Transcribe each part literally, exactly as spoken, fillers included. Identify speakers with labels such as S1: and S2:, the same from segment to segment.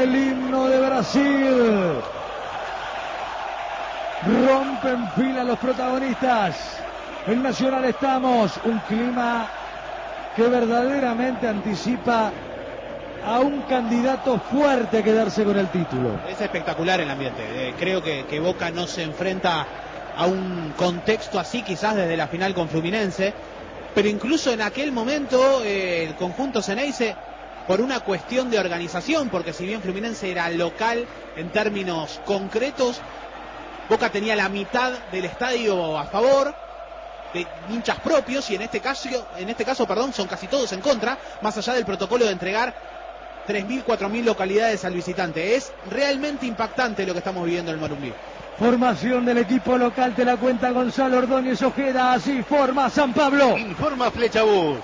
S1: el himno de Brasil. Rompen fila los protagonistas. En Nacional estamos, un clima que verdaderamente anticipa a un candidato fuerte a quedarse con el título.
S2: Es espectacular el ambiente. Eh, creo que, que Boca no se enfrenta a un contexto así quizás desde la final con Fluminense, pero incluso en aquel momento eh, el conjunto Ceneice, por una cuestión de organización, porque si bien Fluminense era local en términos concretos, Boca tenía la mitad del estadio a favor, de hinchas propios, y en este caso, en este caso, perdón, son casi todos en contra, más allá del protocolo de entregar tres mil, cuatro mil localidades al visitante. Es realmente impactante lo que estamos viviendo en el Morumbí.
S1: Formación del equipo local, te la cuenta Gonzalo Ordóñez Ojeda. Así forma San Pablo.
S3: Informa Flechabús.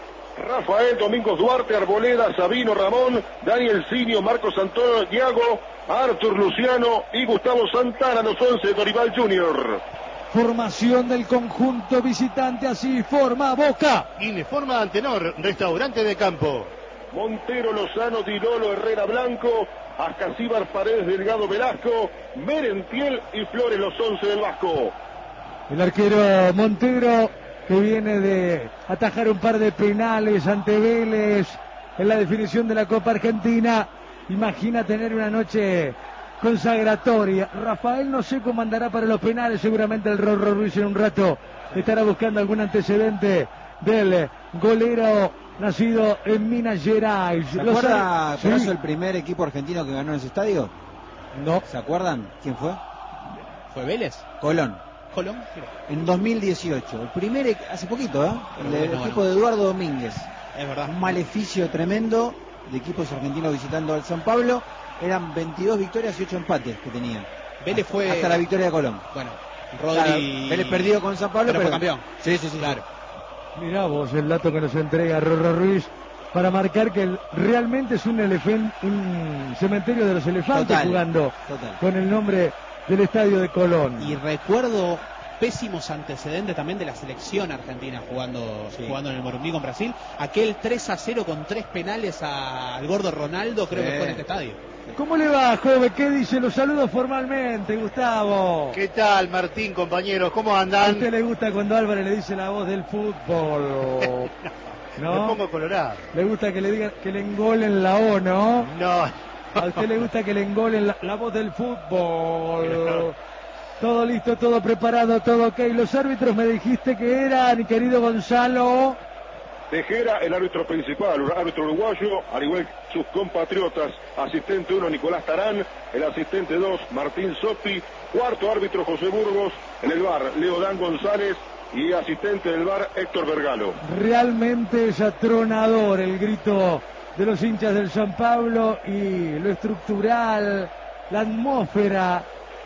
S4: Rafael Domingos Duarte, Arboleda, Sabino Ramón, Daniel Cinio, Marcos Antonio Diago, Artur Luciano y Gustavo Santana, los once de Dorival Junior.
S1: Formación del conjunto visitante, así forma Boca.
S3: Informa Antenor, restaurante de campo.
S4: Montero, Lozano, Dilolo, Herrera Blanco, Ascasíbar, Paredes, Delgado, Velasco, Merentiel y Flores, los once del Vasco.
S1: El arquero Montero, que viene de atajar un par de penales ante Vélez en la definición de la Copa Argentina, imagina tener una noche consagratoria. Rafael no sé cómo andará para los penales, seguramente el Rorro Ruiz en un rato estará buscando algún antecedente del golero nacido en Minas Gerais.
S5: ¿Se acuerda, por eso, el primer equipo argentino que ganó en ese estadio?
S1: No.
S5: ¿Se acuerdan quién fue?
S2: ¿Fue Vélez?
S5: Colón.
S2: Colón.
S5: En dos mil dieciocho. El primer, hace poquito, ¿eh? El,
S2: Pero
S5: el
S2: bueno,
S5: equipo
S2: bueno.
S5: de Eduardo Domínguez.
S2: Es verdad.
S5: Un maleficio tremendo de equipos argentinos visitando al San Pablo. Eran veintidós victorias y ocho empates que tenían.
S2: Vélez fue...
S5: Hasta la victoria de Colón.
S2: Bueno, Rodri...
S5: Claro, Vélez perdió con San Pablo,
S2: pero,
S5: pero
S2: fue campeón.
S5: Sí, sí, sí.
S2: Claro.
S1: Mirá vos el dato que nos entrega Rorro Ruiz para marcar que el, realmente es un, elefen, un cementerio de los elefantes. Total, jugando total. Con el nombre del estadio de Colón.
S2: Y recuerdo pésimos antecedentes también de la selección argentina jugando, sí. jugando en el Morumbí con Brasil. Aquel tres a cero con tres penales a, al gordo Ronaldo, creo sí. que fue en este estadio.
S1: ¿Cómo le va, joven? ¿Qué dice? Los saludos formalmente, Gustavo.
S3: ¿Qué tal, Martín, compañeros? ¿Cómo andan?
S1: ¿A usted le gusta cuando Álvarez le dice la voz del fútbol? ¿No?
S3: Me pongo colorado.
S1: ¿Le gusta que le digan que le engolen la O, no?
S3: No.
S1: ¿A usted le gusta que le engolen la, la voz del fútbol? No. Todo listo, todo preparado, todo ok. Los árbitros me dijiste que eran, querido Gonzalo.
S4: Tejera, el árbitro principal, un árbitro uruguayo, al igual que sus compatriotas. Asistente uno, Nicolás Tarán. El asistente dos, Martín Sopi. Cuarto árbitro, José Burgos. En el bar, Leo Dan González. Y asistente del bar, Héctor Vergalo.
S1: Realmente es atronador el grito de los hinchas del San Pablo y lo estructural, la atmósfera,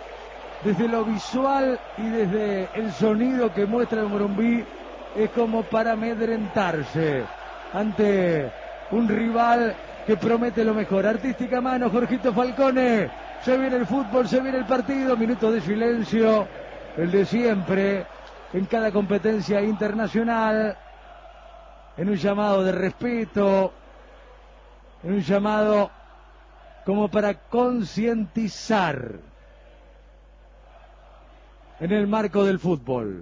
S1: desde lo visual y desde el sonido que muestra el Morumbí, es como para amedrentarse ante un rival que promete lo mejor. Artística mano, Jorgito Falcone. Se viene el fútbol, se viene el partido. Minutos de silencio, el de siempre en cada competencia internacional, en un llamado de respeto, en un llamado como para concientizar en el marco del fútbol.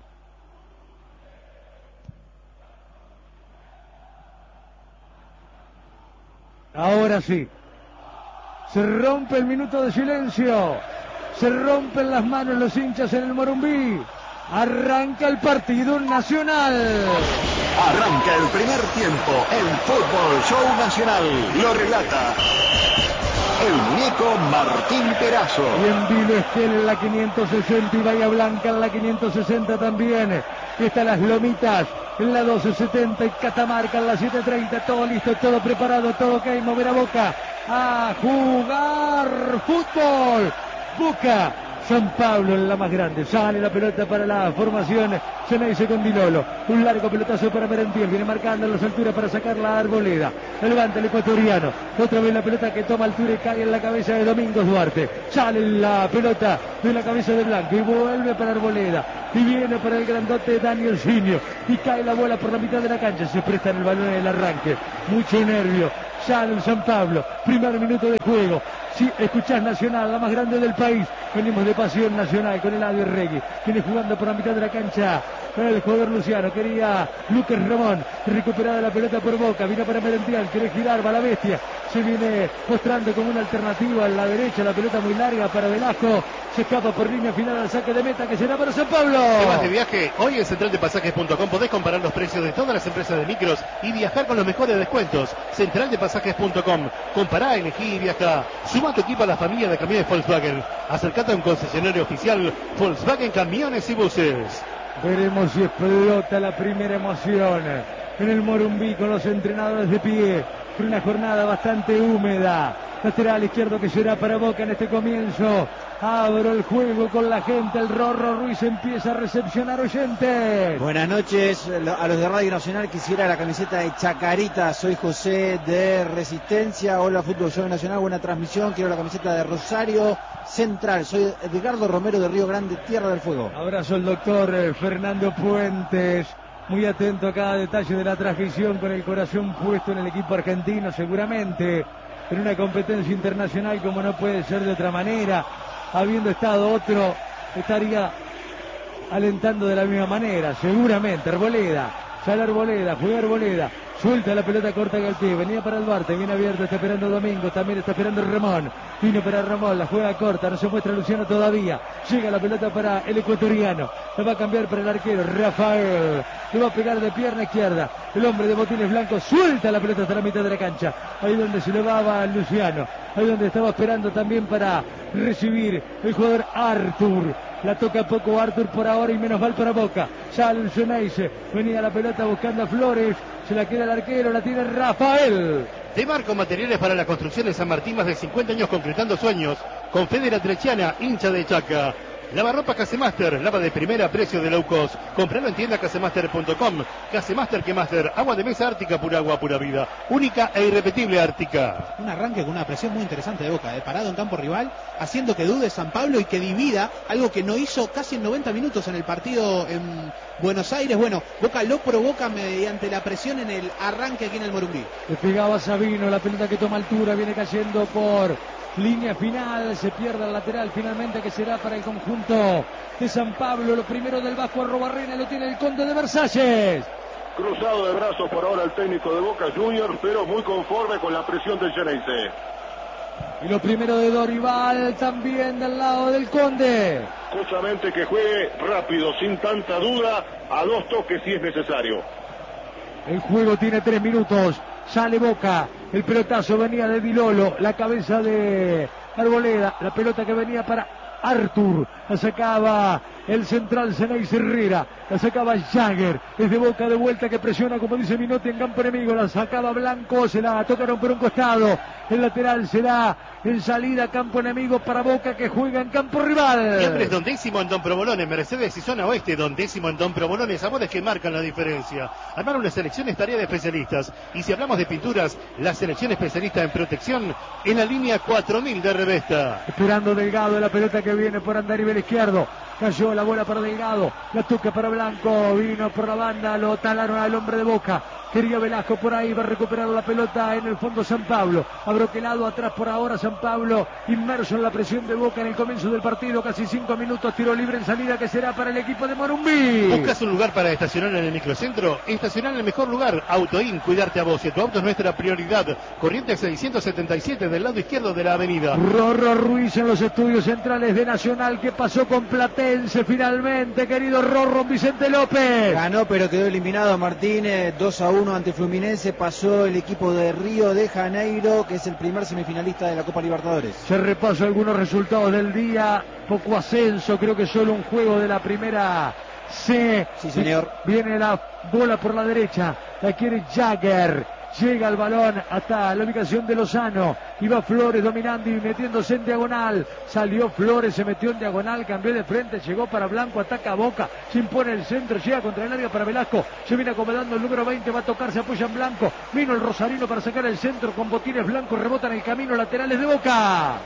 S1: Ahora sí, se rompe el minuto de silencio, se rompen las manos los hinchas en el Morumbí. Arranca el partido Nacional.
S6: Arranca el primer tiempo, el Fútbol Show Nacional. Lo relata el muñeco Martín Perazo.
S1: Y en Vilo Esquel en la quinientos sesenta y Bahía Blanca en la quinientos sesenta también. Y están las Lomitas en la doce setenta y Catamarca en la siete treinta. Todo listo, todo preparado, todo ok. Mover a Boca a jugar fútbol. Boca, San Pablo en la más grande. Sale la pelota para la formación Ceneice con Dilolo. Un largo pelotazo para Merentiel. Viene marcando en las alturas para sacar la Arboleda. Levanta el ecuatoriano. Otra vez la pelota que toma altura y cae en la cabeza de Domingos Duarte. Sale la pelota de la cabeza de Blanco y vuelve para Arboleda. Y viene para el grandote Daniel Cinio. Y cae la bola por la mitad de la cancha. Se presta en el balón en el arranque. Mucho nervio. Sale el San Pablo, primer minuto de juego. Si escuchás Nacional, la más grande del país. Venimos de Pasión Nacional con Eladio Regui. Viene jugando por la mitad de la cancha el jugador Luciano. Quería Lucas Ramón. Recuperada la pelota por Boca. Vino para Merentiel. Quiere girar, va la bestia. Se viene mostrando como una alternativa a la derecha. La pelota muy larga para Velasco. Se escapa por línea final al saque de meta que será para San Pablo.
S3: Temas de viaje. Hoy en central de pasajes punto com podés comparar los precios de todas las empresas de micros y viajar con los mejores descuentos. central de pasajes punto com. Compará, elegí y viaja. Suma tu equipo a la familia de camiones Volkswagen. Acercate a un concesionario oficial Volkswagen Camiones y Buses.
S1: Veremos si explota la primera emoción en el Morumbí con los entrenadores de pie. Por una jornada bastante húmeda. Lateral izquierdo que será para Boca en este comienzo. Abro el juego con la gente. El Rorro Ruiz empieza a recepcionar oyentes.
S5: Buenas noches a los de Radio Nacional. Quisiera la camiseta de Chacarita. Soy José de Resistencia. Hola, Fútbol Show Nacional. Buena transmisión. Quiero la camiseta de Rosario Central. Soy Edgardo Romero de Río Grande, Tierra del Fuego.
S1: Abrazo al doctor eh, Fernando Puentes. Muy atento a cada detalle de la transmisión, con el corazón puesto en el equipo argentino, seguramente en una competencia internacional como no puede ser de otra manera. Habiendo estado otro, estaría alentando de la misma manera, seguramente. Arboleda, sale Arboleda, juega Arboleda, suelta la pelota corta Galtier, venía para el Duarte, viene abierto, está esperando Domingo, también está esperando Ramón, vino para Ramón, la juega corta, no se muestra Luciano todavía, llega la pelota para el ecuatoriano, la va a cambiar para el arquero, Rafael, le va a pegar de pierna izquierda, el hombre de botines blancos, suelta la pelota hasta la mitad de la cancha, ahí donde se le va a Luciano, ahí donde estaba esperando también para recibir el jugador Artur. La toca poco Artur por ahora y menos mal para Boca. Sale el Geneise, venía la pelota buscando a Flores, se la queda el arquero, la tiene Rafael.
S3: De Marco Materiales para la construcción de San Martín, más de cincuenta años concretando sueños. Con Federa Trechiana, hincha de Chaca. Lavarropa Casemaster, lava de primera, precio de low cost. Compralo en tienda casemaster punto com. Casemaster que Master, agua de mesa Ártica, pura agua, pura vida. Única e irrepetible Ártica.
S2: Un arranque con una presión muy interesante de Boca, eh, parado en campo rival, haciendo que dude San Pablo y que divida, algo que no hizo casi en noventa minutos en el partido en Buenos Aires. Bueno, Boca lo provoca mediante la presión en el arranque aquí en el Morumbí.
S1: Le pegaba Sabino, la pelota que toma altura, viene cayendo por línea final, se pierde el lateral finalmente, que será para el conjunto de San Pablo. Lo primero del Vasco Arrobarrena lo tiene el Conde de Versalles.
S4: Cruzado de brazos por ahora el técnico de Boca Juniors, pero muy conforme con la presión del Geneise.
S1: Y lo primero de Dorival también del lado del Conde.
S4: Justamente que juegue rápido, sin tanta duda, a dos toques si es necesario.
S1: El juego tiene tres minutos. Sale Boca, el pelotazo venía de Di Lolo, la cabeza de Arboleda, la pelota que venía para Artur, la sacaba el central Geneise Herrera, la sacaba Jagger, es de Boca de vuelta que presiona como dice Minotti en campo enemigo, la sacaba Blanco, se la tocaron por un costado, el lateral será en salida campo enemigo para Boca que juega en campo rival.
S3: Siempre es Don Décimo en Don Provolone, Mercedes y zona oeste, Don Décimo en Don Provolone, sabores que marcan la diferencia. Armar una selección es tarea de especialistas, y si hablamos de pinturas, la selección especialista en protección en la línea cuatro mil de Revesta.
S1: Esperando Delgado, la pelota que viene por andarivel izquierdo, cayó la bola para Delgado, la toca para Blanco, vino por la banda, lo talaron al hombre de Boca, quería Velasco por ahí, va a recuperar la pelota en el fondo San Pablo, abroquelado atrás por ahora San Pablo, inmerso en la presión de Boca en el comienzo del partido, casi cinco minutos, tiro libre en salida que será para el equipo de Morumbí.
S3: ¿Buscas un lugar para estacionar en el microcentro? Estacionar en el mejor lugar, Autoin, cuidarte a vos, y tu auto es nuestra prioridad. Corrientes seiscientos setenta y siete del lado izquierdo de la avenida.
S1: Rorro Ruiz en los estudios centrales de Nacional, que pasó con Platense finalmente, querido Rorro. Vicente López
S5: ganó pero quedó eliminado Martínez, dos a uno ante Fluminense, pasó el equipo de Río de Janeiro, que es el primer semifinalista de la Copa Libertadores.
S1: Se repasó algunos resultados del día, poco ascenso, creo que solo un juego de la primera C.
S5: Sí, señor.
S1: Viene la bola por la derecha, la quiere Jagger. Llega el balón hasta la ubicación de Lozano. Iba Flores dominando y metiéndose en diagonal. Salió Flores, se metió en diagonal, cambió de frente, llegó para Blanco, ataca a Boca, se impone el centro, llega contra el área para Velasco. Se viene acomodando el número veinte, va a tocar, se apoya en Blanco. Vino el rosarino para sacar el centro con botines blancos, rebota en el camino, laterales de Boca.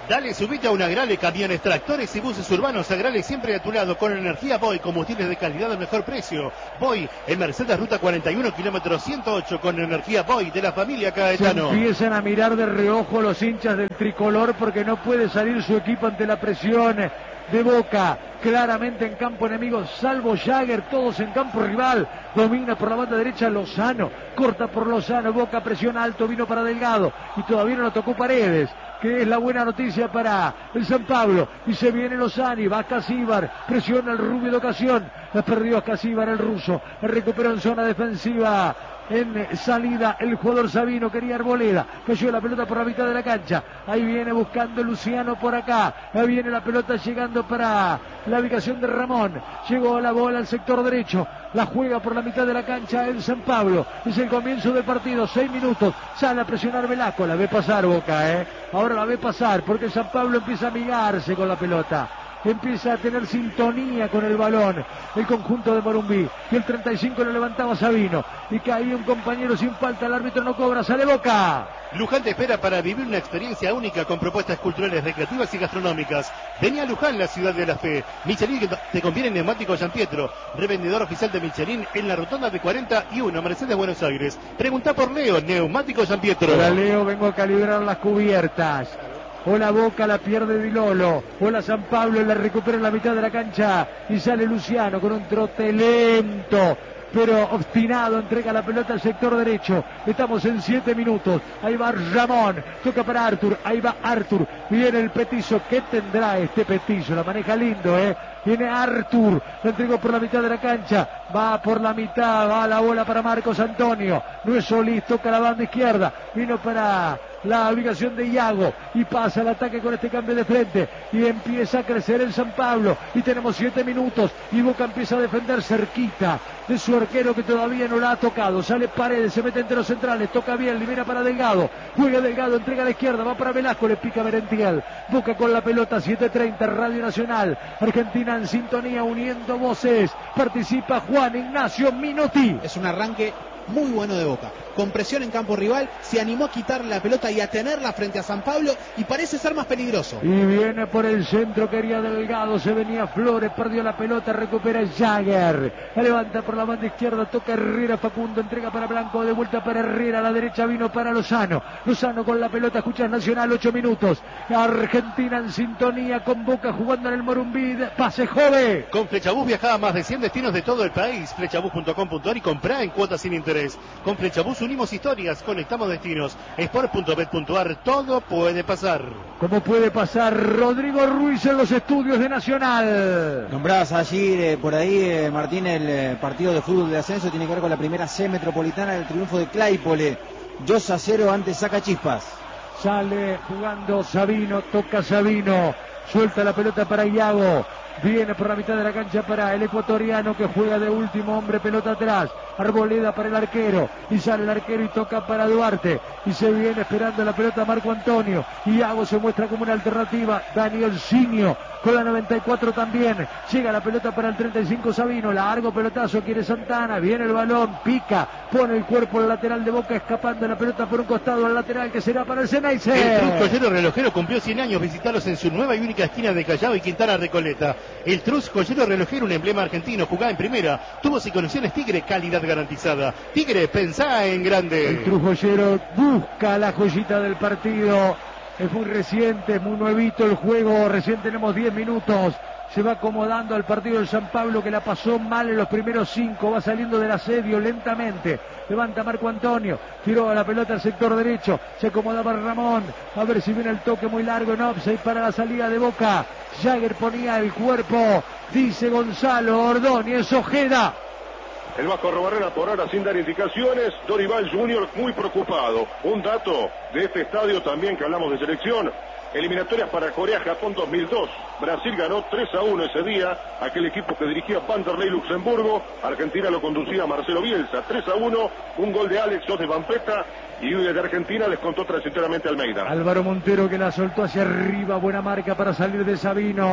S3: Dale, subite a un Agrale, camiones, tractores y buses urbanos. Agrale siempre a tu lado con energía Boy, combustibles de calidad al mejor precio. Boy, en Mercedes Ruta cuarenta y uno, kilómetro ciento ocho, con energía Boy de la familia Caetano.
S1: Se empiezan a mirar de reojo los hinchas del tricolor porque no puede salir su equipo ante la presión de Boca. Claramente en campo enemigo, salvo Jagger, todos en campo rival. Domina por la banda derecha Lozano, corta por Lozano, Boca presiona alto, vino para Delgado y todavía no lo tocó Paredes, que es la buena noticia para el San Pablo. Y se viene Lozani, va Casíbar, presiona el rubio de ocasión, la perdió Casíbar, el ruso, la recuperó en zona defensiva. En salida el jugador Sabino, quería Arboleda, cayó la pelota por la mitad de la cancha, ahí viene buscando Luciano por acá, ahí viene la pelota llegando para la ubicación de Ramón, llegó la bola al sector derecho, la juega por la mitad de la cancha en San Pablo, es el comienzo del partido, seis minutos, sale a presionar Velasco, la ve pasar Boca, eh, ahora la ve pasar porque San Pablo empieza a amigarse con la pelota. Empieza a tener sintonía con el balón el conjunto de Morumbí, y el treinta y cinco lo levantaba Sabino y caía un compañero sin falta, el árbitro no cobra, sale Boca.
S3: Luján te espera para vivir una experiencia única con propuestas culturales, recreativas y gastronómicas. Vení a Luján, la ciudad de la fe. Michelin, que te conviene en neumáticos San Pietro, revendedor oficial de Michelin en la rotonda de cuarenta y uno, Mercedes, Buenos Aires. Preguntá por Leo, neumáticos San Pietro.
S1: Hola Leo, vengo a calibrar las cubiertas. Hola Boca, la pierde Dilolo. Hola San Pablo, la recupera en la mitad de la cancha y sale Luciano con un trote lento pero obstinado, entrega la pelota al sector derecho. Estamos en siete minutos. Ahí va Ramón, toca para Artur, ahí va Artur, viene el petizo. ¿Qué tendrá este petizo? La maneja lindo, eh. Viene Artur, la entregó por la mitad de la cancha, va por la mitad, va la bola para Marcos Antonio. No es Solís, toca la banda izquierda, vino para la ubicación de Iago y pasa el ataque con este cambio de frente y empieza a crecer el San Pablo y tenemos siete minutos y Boca empieza a defender cerquita de su arquero que todavía no la ha tocado. Sale Paredes, se mete entre los centrales, toca bien, libera para Delgado, juega Delgado, entrega a la izquierda, va para Velasco, le pica Merentiel. Boca con la pelota, siete treinta, Radio Nacional, Argentina en sintonía, uniendo voces. Participa Juan Ignacio Minotti.
S2: Es un arranque muy bueno de Boca, con presión en campo rival, se animó a quitarle la pelota y a tenerla frente a San Pablo y parece ser más peligroso.
S1: Y viene por el centro, quería Delgado, se venía Flores, perdió la pelota, recupera Jagger, la levanta por la banda izquierda, toca Herrera, Facundo, entrega para Blanco, de vuelta para Herrera, a la derecha vino para Lozano, Lozano con la pelota, escuchas Nacional, ocho minutos, Argentina en sintonía con Boca jugando en el Morumbí, pase Jove.
S3: Con Flechabús viaja a más de cien destinos de todo el país, flechabús punto com punto ar y comprá en cuotas sin interés. Con Flechabús unimos historias, conectamos destinos. Sport punto bet punto ar, todo puede pasar.
S1: ¿Cómo puede pasar? Rodrigo Ruiz en los estudios de Nacional.
S5: Nombrabas allí eh, por ahí, eh, Martín, el eh, partido de fútbol de ascenso tiene que ver con la primera C metropolitana, del triunfo de Claypole. dos a cero ante Sacachispas.
S1: Sale jugando Sabino, toca Sabino, suelta la pelota para Iago. Viene por la mitad de la cancha para el ecuatoriano que juega de último hombre, pelota atrás. Arboleda para el arquero y sale el arquero y toca para Duarte y se viene esperando la pelota Marco Antonio. Iago se muestra como una alternativa. Daniel Sinio con la noventa y cuatro también. Llega la pelota para el treinta y cinco Sabino, largo pelotazo, quiere Santana, viene el balón, pica, pone el cuerpo al lateral de Boca, escapando la pelota por un costado al lateral que será para el Ceneice.
S3: El Truz Collero Relojero cumplió cien años, visitalos en su nueva y única esquina de Callao y Quintana Recoleta. El Truz Collero Relojero, un emblema argentino, jugaba en primera, tubos y conexiones Tigre, calidad garantizada. Tigre, pensá en grande.
S1: El Truz Collero busca la joyita del partido. Es muy reciente, es muy nuevito el juego, recién tenemos diez minutos. Se va acomodando al partido del San Pablo, que la pasó mal en los primeros cinco, va saliendo del asedio lentamente. Levanta Marco Antonio, tiró a la pelota al sector derecho, se acomodaba Ramón, a ver si viene el toque muy largo en offside para la salida de Boca. Jagger ponía el cuerpo, dice Gonzalo Ordóñez Ojeda.
S4: El Vasco Arrobarrena por ahora sin dar indicaciones. Dorival junior muy preocupado. Un dato de este estadio también que hablamos de selección. Eliminatorias para Corea-Japón dos mil dos. Brasil ganó tres a uno ese día. Aquel equipo que dirigía Vanderlei Luxemburgo. Argentina lo conducía Marcelo Bielsa. tres a uno. Un gol de Alex, dos de Vampeta. Y de Argentina descontó transitoriamente Almeida.
S1: Álvaro Montero que la soltó hacia arriba. Buena marca para salir de Sabino.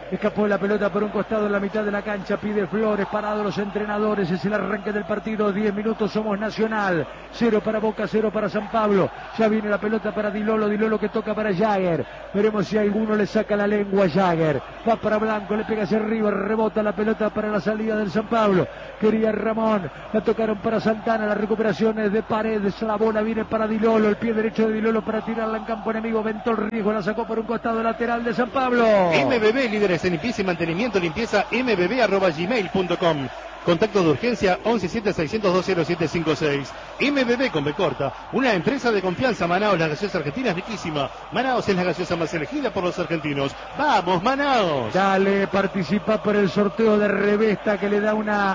S1: Escapó la pelota por un costado en la mitad de la cancha. Pide Flores, parado los entrenadores. Es el arranque del partido. diez minutos, somos Nacional. Cero para Boca, cero para San Pablo. Ya viene la pelota para Di Lolo. Di Lolo que toca para Jagger. Veremos si alguno le saca la lengua a Jagger. Va para Blanco, le pega hacia arriba. Rebota la pelota para la salida del San Pablo. Quería Ramón. La tocaron para Santana. La recuperación es de Paredes. La bola viene para Di Lolo. El pie derecho de Di Lolo para tirarla en campo enemigo. Ventó el riesgo. La sacó por un costado lateral de San Pablo.
S3: M B B, líderes en limpieza y mantenimiento, limpieza m b b arroba gmail punto com. Contacto de urgencia once siete seiscientos dos cero siete cinco seis. M B B con B corta, una empresa de confianza. Manaos, la gaseosa argentina es riquísima. Manaos es la gaseosa más elegida por los argentinos. ¡Vamos, Manaos!
S1: Dale, participa por el sorteo de Revesta que le da una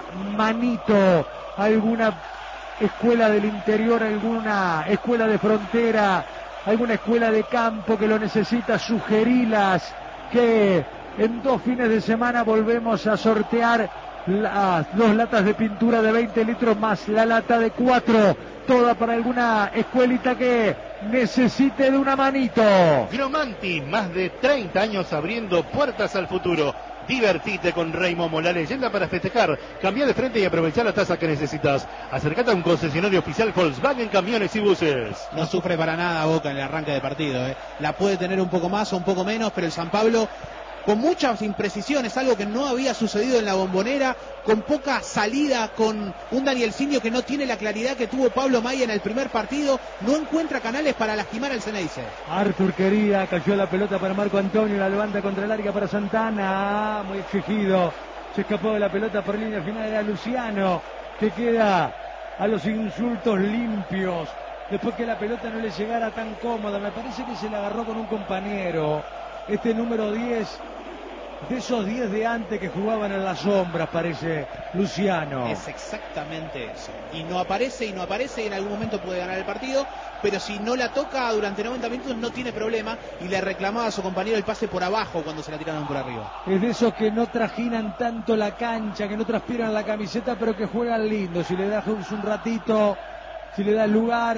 S1: manito a alguna escuela del interior, alguna escuela de frontera, alguna escuela de campo que lo necesita. Sugerilas que en dos fines de semana volvemos a sortear las dos latas de pintura de veinte litros más la lata de cuatro, toda para alguna escuelita que necesite de una manito.
S3: Gromanti, más de treinta años abriendo puertas al futuro. Divertite con Rey Momo, la leyenda para festejar. Cambia de frente y aprovechar la tasa que necesitas. Acercate a un concesionario oficial Volkswagen Camiones y Buses.
S2: No sufre para nada Boca en el arranque de partido, ¿eh? La puede tener un poco más o un poco menos, pero el San Pablo con muchas imprecisiones, algo que no había sucedido en la Bombonera, con poca salida, con un Danielsinho que no tiene la claridad que tuvo Pablo Maya en el primer partido, no encuentra canales para lastimar al Ceneice.
S1: Arthur quería, cayó la pelota para Marco Antonio, la levanta contra el área para Santana, muy exigido, se escapó de la pelota por línea final, era Luciano, que queda a los insultos limpios, después que la pelota no le llegara tan cómoda, me parece que se la agarró con un compañero, este número diez, de esos diez de antes que jugaban en las sombras, parece Luciano.
S2: Es exactamente eso. Y no aparece, y no aparece, y en algún momento puede ganar el partido, pero si no la toca durante noventa minutos no tiene problema, y le reclamaba a su compañero el pase por abajo cuando se la tiraron por arriba.
S1: Es de esos que no trajinan tanto la cancha, que no transpiran la camiseta, pero que juegan lindo. Si le das un ratito, si le das lugar,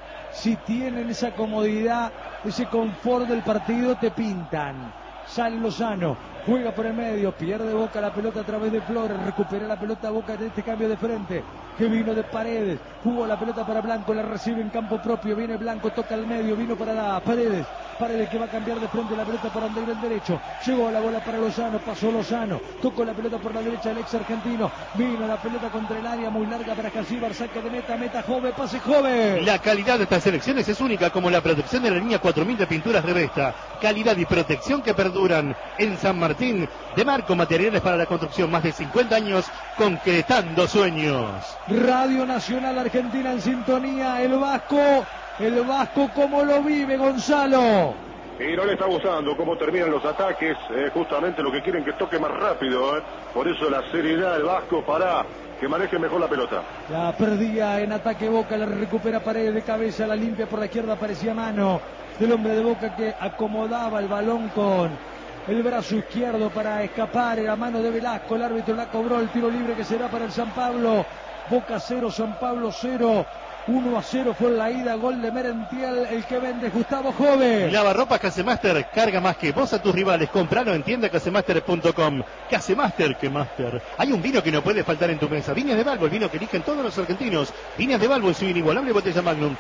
S1: si tienen esa comodidad, ese confort del partido, te pintan. Sale Lozano, juega por el medio, pierde Boca la pelota a través de Flores, recupera la pelota Boca en este cambio de frente, que vino de Paredes, jugó la pelota para Blanco, la recibe en campo propio, viene Blanco, toca el medio, vino para la Paredes, Paredes que va a cambiar de frente la pelota para Andrés del derecho, llegó la bola para Lozano, pasó Lozano, tocó la pelota por la derecha del ex argentino, vino la pelota contra el área, muy larga para Casíbar, saque de meta, meta Jove, pase Jove.
S3: La calidad de estas selecciones es única, como la protección de la línea cuatro mil de pinturas Revesta, calidad y protección que perduran en San Martín. De Marco, materiales para la construcción, más de cincuenta años concretando sueños.
S1: Radio Nacional Argentina en sintonía, el Vasco, el Vasco como lo vive Gonzalo.
S4: Y no le está gustando cómo terminan los ataques, eh, justamente lo que quieren que toque más rápido, eh. Por eso la seriedad del Vasco para que maneje mejor la pelota.
S1: La perdía en ataque Boca, la recupera Paredes de cabeza, la limpia por la izquierda, parecía mano del hombre de Boca que acomodaba el balón con el brazo izquierdo para escapar, era mano de Velasco, el árbitro la cobró, el tiro libre que será para el San Pablo. Boca cero, San Pablo cero. uno a cero fue la ida, gol de Merentiel, el que vende Gustavo Jove.
S3: Lavarropas Casemaster, carga más que vos a tus rivales, compralo en tienda casemaster punto com. Casemaster, que master. Hay un vino que no puede faltar en tu mesa, Viñas de Balbo, el vino que eligen todos los argentinos. Viñas de Balbo en su inigualable botella Magnum.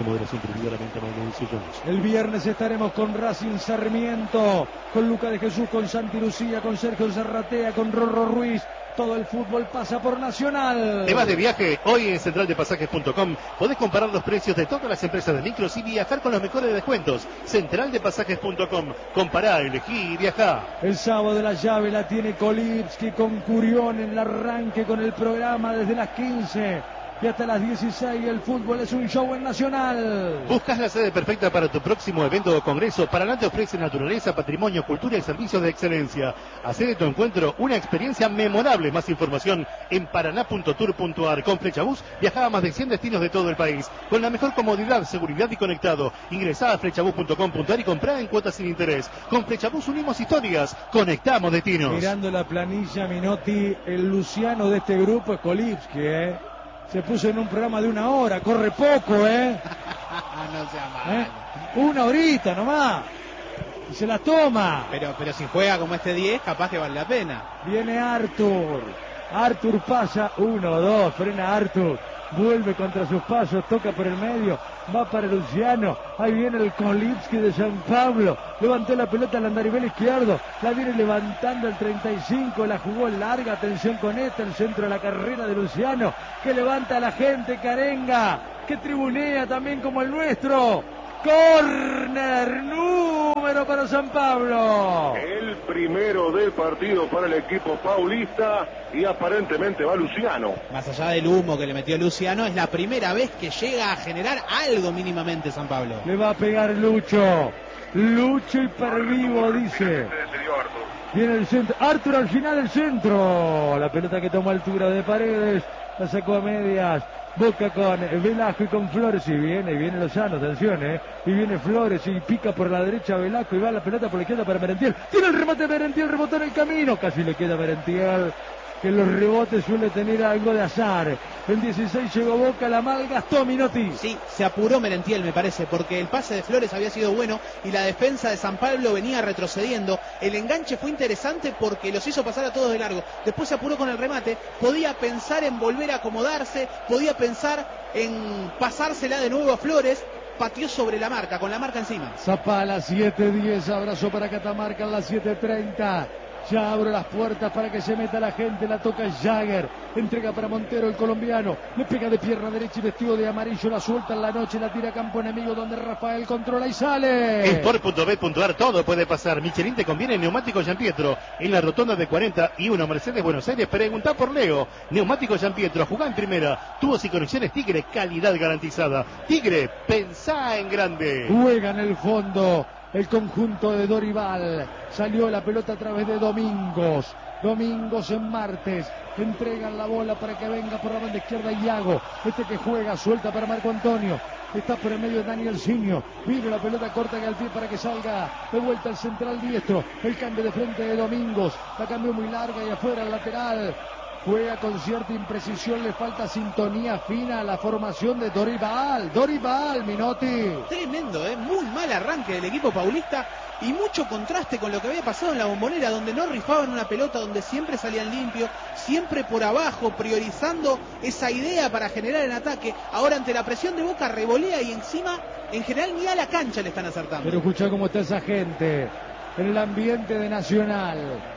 S1: El viernes estaremos con Racing Sarmiento, con Luca de Jesús, con Santi Lucía, con Sergio Zarratea, con Rorro Ruiz. Todo el fútbol pasa por Nacional.
S3: ¿Te vas de viaje? Hoy en central de pasajes punto com podés comparar los precios de todas las empresas de micros y viajar con los mejores descuentos. central de pasajes punto com. Compará, elegí y viajá.
S1: El sábado de la llave la tiene Kolipski con Curión en el arranque con el programa desde las quince. Y hasta las dieciséis el fútbol es un show en Nacional.
S3: ¿Buscas la sede perfecta para tu próximo evento o congreso? Paraná te ofrece naturaleza, patrimonio, cultura y servicios de excelencia. Hacé de tu encuentro una experiencia memorable. Más información en paraná punto tour punto ar. Con Flechabús viaja a más de cien destinos de todo el país. Con la mejor comodidad, seguridad y conectado. Ingresá a flechabús punto com punto ar y comprá en cuotas sin interés. Con Flechabús unimos historias, conectamos destinos.
S1: Mirando la planilla, Minotti, el Luciano de este grupo es Kolipski, ¿eh? Se puso en un programa de una hora, corre poco, ¿eh?
S2: No sea mal.
S1: ¿Eh? Una horita nomás. y se la toma.
S2: Pero, pero si juega como este diez, capaz que vale la pena.
S1: Viene Arthur. Arthur pasa, uno, dos, frena Arthur. Vuelve contra sus pasos, toca por el medio, va para Luciano, ahí viene el Kolipski de San Pablo, levantó la pelota al andarivel izquierdo, la viene levantando el treinta y cinco, la jugó larga, atención con esta, el centro de la carrera de Luciano, que levanta a la gente, que arenga, que tribunea también como el nuestro. Corner número para San Pablo.
S4: El primero del partido para el equipo paulista y aparentemente va Luciano.
S2: Más allá del humo que le metió Luciano, es la primera vez que llega a generar algo mínimamente San Pablo.
S1: Le va a pegar Lucho. Lucho hipervivo, dice. Viene el centro. Arthur al final el centro. La pelota que toma altura de Paredes. La sacó a medias. Boca con Velasco y con Flores, y viene, y viene Lozano, atención, eh, y viene Flores y pica por la derecha Velasco y va la pelota por la izquierda para Merentiel, tiene el remate Merentiel, rebotó en el camino, casi le queda Merentiel, que los rebotes suele tener algo de azar. El dieciséis llegó Boca, la malgastó Minotti.
S2: Sí, se apuró Merentiel, me parece, porque el pase de Flores había sido bueno y la defensa de San Pablo venía retrocediendo. El enganche fue interesante porque los hizo pasar a todos de largo. Después se apuró con el remate, podía pensar en volver a acomodarse, podía pensar en pasársela de nuevo a Flores. Pateó sobre la marca, con la marca encima.
S1: Zapala, siete diez, abrazo para Catamarca en las siete treinta. Ya abro las puertas para que se meta la gente, la toca Jagger, entrega para Montero el colombiano, le pega de pierna derecha y vestido de amarillo, la suelta en la noche, la tira a campo enemigo donde Rafael controla y sale.
S3: Sport punto bet punto ar, todo puede pasar. Michelin te conviene neumático Gianpietro, en la rotonda de cuarenta y uno Mercedes Buenos Aires. Pregunta por Leo, neumático Gianpietro, jugá en primera, tubos y conexiones Tigre, calidad garantizada. Tigre, pensá en grande.
S1: Juega en el fondo el conjunto de Dorival, salió la pelota a través de Domingos, Domingos en Martes, entregan la bola para que venga por la banda izquierda Iago, este que juega, suelta para Marco Antonio, está por el medio de Daniel Siño, vino la pelota corta que al pie para que salga de vuelta el central diestro, el cambio de frente de Domingos, la cambió muy larga y afuera el lateral. Juega con cierta imprecisión, le falta sintonía fina a la formación de Dorival. Dorival, Minotti.
S2: Tremendo, ¿eh? Muy mal arranque del equipo paulista y mucho contraste con lo que había pasado en la Bombonera, donde no rifaban una pelota, donde siempre salían limpios, siempre por abajo, priorizando esa idea para generar el ataque. Ahora ante la presión de Boca revolea y encima, en general, ni a la cancha le están acertando.
S1: Pero escuchá cómo está esa gente en el ambiente de Nacional.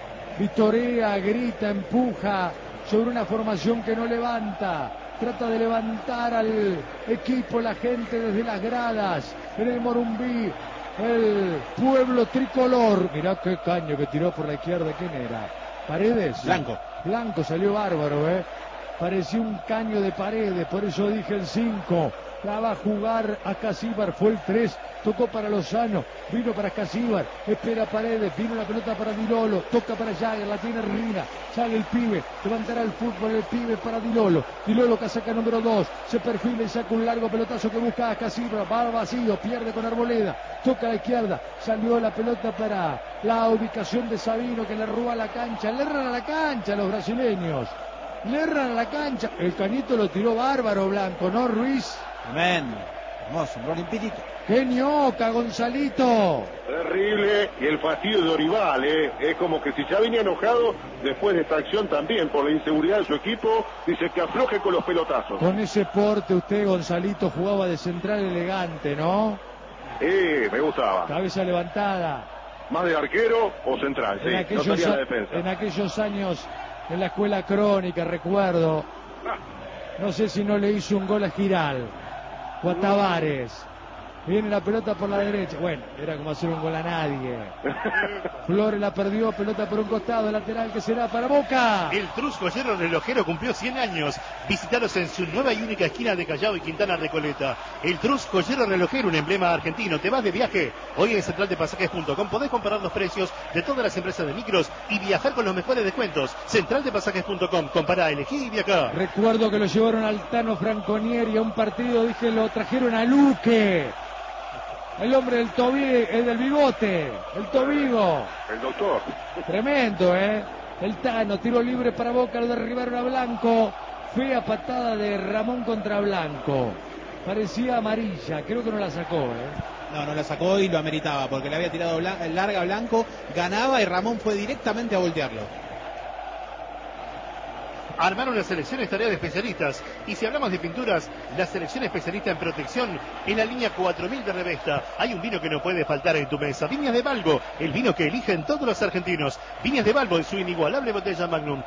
S1: Vitorea, grita, empuja sobre una formación que no levanta, trata de levantar al equipo, la gente desde las gradas, en el Morumbí, el pueblo tricolor. Mirá qué caño que tiró por la izquierda, ¿quién era? ¿Paredes?
S2: Blanco.
S1: Blanco, salió bárbaro, ¿eh? Parecía un caño de Paredes, por eso dije el cinco. La va a jugar a Casíbar, fue el tres, tocó para Lozano, vino para Casíbar, espera Paredes, vino la pelota para Dilolo, toca para Jagger, la tiene Rina, sale el pibe, levantará el fútbol el pibe para Dilolo, Dilolo casaca número dos, se perfila y saca un largo pelotazo que busca a Casíbar, va vacío, pierde con Arboleda, toca a la izquierda, salió la pelota para la ubicación de Sabino que le roba la cancha, le erran a la cancha los brasileños, le erran a la cancha, el cañito lo tiró bárbaro Blanco, ¿no, Ruiz?
S2: Amén.
S5: Hermoso, un gol limpidito.
S1: ¡Qué ñoca, Gonzalito!
S4: Terrible, y el fastidio de Dorival, ¿eh? Es como que si ya venía enojado, después de esta acción también, por la inseguridad de su equipo, dice que afloje con los pelotazos.
S1: Con ese porte usted, Gonzalito, jugaba de central elegante, ¿no?
S4: Eh, me gustaba.
S1: Cabeza levantada.
S4: ¿Más de arquero o central? Sí,
S1: En
S4: no
S1: aquellos,
S4: salía
S1: a-
S4: la defensa.
S1: en aquellos años, en la escuela crónica, recuerdo. No sé si no le hizo un gol a Giral o a Tavares. Viene la pelota por la derecha. Bueno, era como hacer un gol a nadie. Flores la perdió, pelota por un costado, lateral que será para Boca.
S3: El Trusco Hierro Relojero cumplió cien años. Visítalos en su nueva y única esquina de Callao y Quintana Recoleta. El Trusco Hierro Relojero, un emblema argentino. ¿Te vas de viaje? Hoy en central de pasajes punto com podés comparar los precios de todas las empresas de micros y viajar con los mejores descuentos. central de pasajes punto com, compará, elegí y viajá.
S1: Recuerdo que lo llevaron al Tano Franconieri a un partido, dije, lo trajeron a Luque. El hombre del tobi, el del bigote, el tobigo.
S4: El doctor.
S1: Tremendo, ¿eh? El Tano, tiro libre para Boca, lo derribaron a Blanco. Fea patada de Ramón contra Blanco. Parecía amarilla, creo que no la sacó, ¿eh?
S2: No, no la sacó y lo ameritaba, porque le había tirado blan- larga Blanco, ganaba y Ramón fue directamente a voltearlo.
S3: Armaron la selección es tarea de especialistas. Y si hablamos de pinturas, la selección especialista en protección en la línea cuatro mil de Revesta. Hay un vino que no puede faltar en tu mesa. Viñas de Balbo, el vino que eligen todos los argentinos. Viñas de Balbo en su inigualable botella Magnum.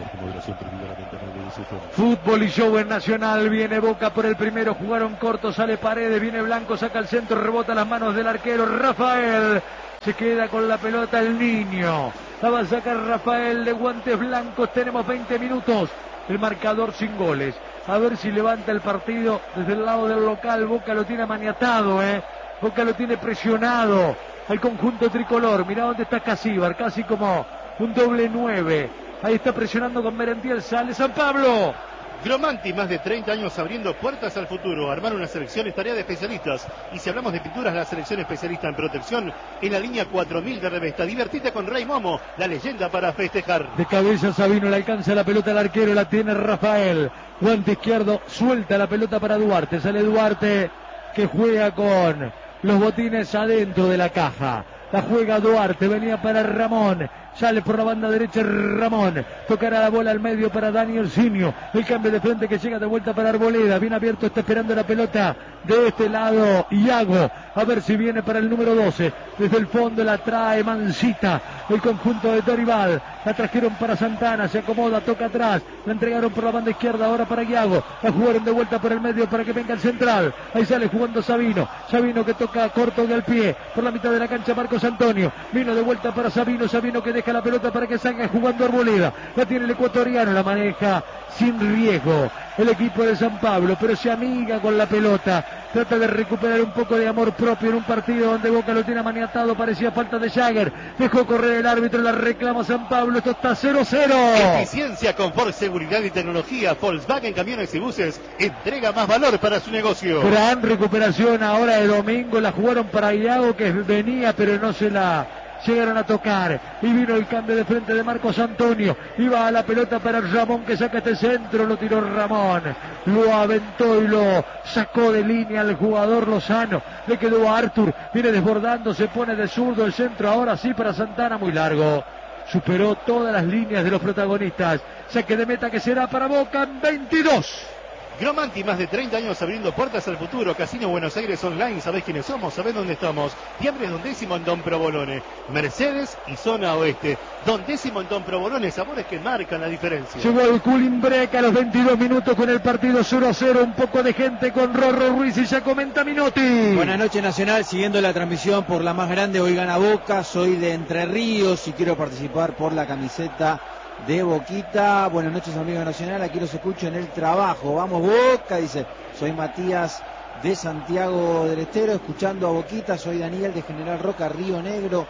S1: Fútbol y show en Nacional. Viene Boca por el primero. Jugaron corto. Sale Paredes. Viene Blanco. Saca el centro. Rebota las manos del arquero Rafael. Se queda con la pelota el niño. La va a sacar Rafael de guantes blancos. Tenemos veinte minutos. El marcador sin goles. A ver si levanta el partido desde el lado del local. Boca lo tiene maniatado, ¿eh? Boca lo tiene presionado al conjunto tricolor. Mirá dónde está Casíbar. Casi como un doble nueve. Ahí está presionando con Merentiel. Sale San Pablo.
S3: Gromanti, más de treinta años abriendo puertas al futuro. Armar una selección es tarea de especialistas. Y si hablamos de pinturas, la selección especialista en protección en la línea cuatro mil de Revesta. Divertite con Rey Momo, la leyenda para festejar.
S1: De cabeza Sabino, le alcanza la pelota al arquero, la tiene Rafael. Guante izquierdo, suelta la pelota para Duarte. Sale Duarte, que juega con los botines adentro de la caja. La juega Duarte, venía para Ramón. Sale por la banda derecha Ramón. Tocará la bola al medio para Daniel Sinio. El cambio de frente que llega de vuelta para Arboleda. Bien abierto, está esperando la pelota de este lado Iago. A ver si viene para el número doce. Desde el fondo la trae Mancita. El conjunto de Dorival. La trajeron para Santana. Se acomoda, toca atrás. La entregaron por la banda izquierda. Ahora para Iago. La jugaron de vuelta por el medio para que venga el central. Ahí sale jugando Sabino. Sabino que toca corto del pie. Por la mitad de la cancha Marcos Antonio. Vino de vuelta para Sabino. Sabino que deja la pelota para que salga jugando Arboleda. La tiene el ecuatoriano. La maneja sin riesgo el equipo de San Pablo, pero se amiga con la pelota. Trata de recuperar un poco de amor propio en un partido donde Boca lo tiene maniatado. Parecía falta de Jagger. Dejó correr el árbitro. La reclama San Pablo. Esto está cero cero.
S3: Eficiencia, confort, seguridad y tecnología. Volkswagen Camiones y Buses entrega más valor para su negocio.
S1: Gran recuperación ahora de Domingo. La jugaron para Iago, que venía pero no se la llegaron a tocar. Y vino el cambio de frente de Marcos Antonio. Iba a la pelota para Ramón, que saca este centro. Lo tiró Ramón. Lo aventó y lo sacó de línea al jugador Lozano. Le quedó a Artur. Viene desbordando. Se pone de zurdo el centro. Ahora sí para Santana. Muy largo. Superó todas las líneas de los protagonistas. Saque de meta que será para Boca en veintidós.
S3: Gromanti, más de treinta años abriendo puertas al futuro. Casino Buenos Aires Online, sabés quiénes somos, sabés dónde estamos. Diambre Don Décimo en Don Provolone, Mercedes y Zona Oeste. Don Décimo en Don Provolone, sabores que marcan la diferencia.
S1: Llegó el cooling break a los veintidós minutos con el partido cero a cero. Un poco de gente con Rorro Ruiz y ya comenta Minotti.
S5: Buenas noches, Nacional, siguiendo la transmisión por la más grande. Hoy gana Boca, soy de Entre Ríos y quiero participar por la camiseta de Boquita. Buenas noches, amigos Nacional, aquí los escucho en el trabajo. Vamos Boca, dice. Soy Matías de Santiago del Estero, escuchando a Boquita. Soy Daniel de General Roca, Río Negro.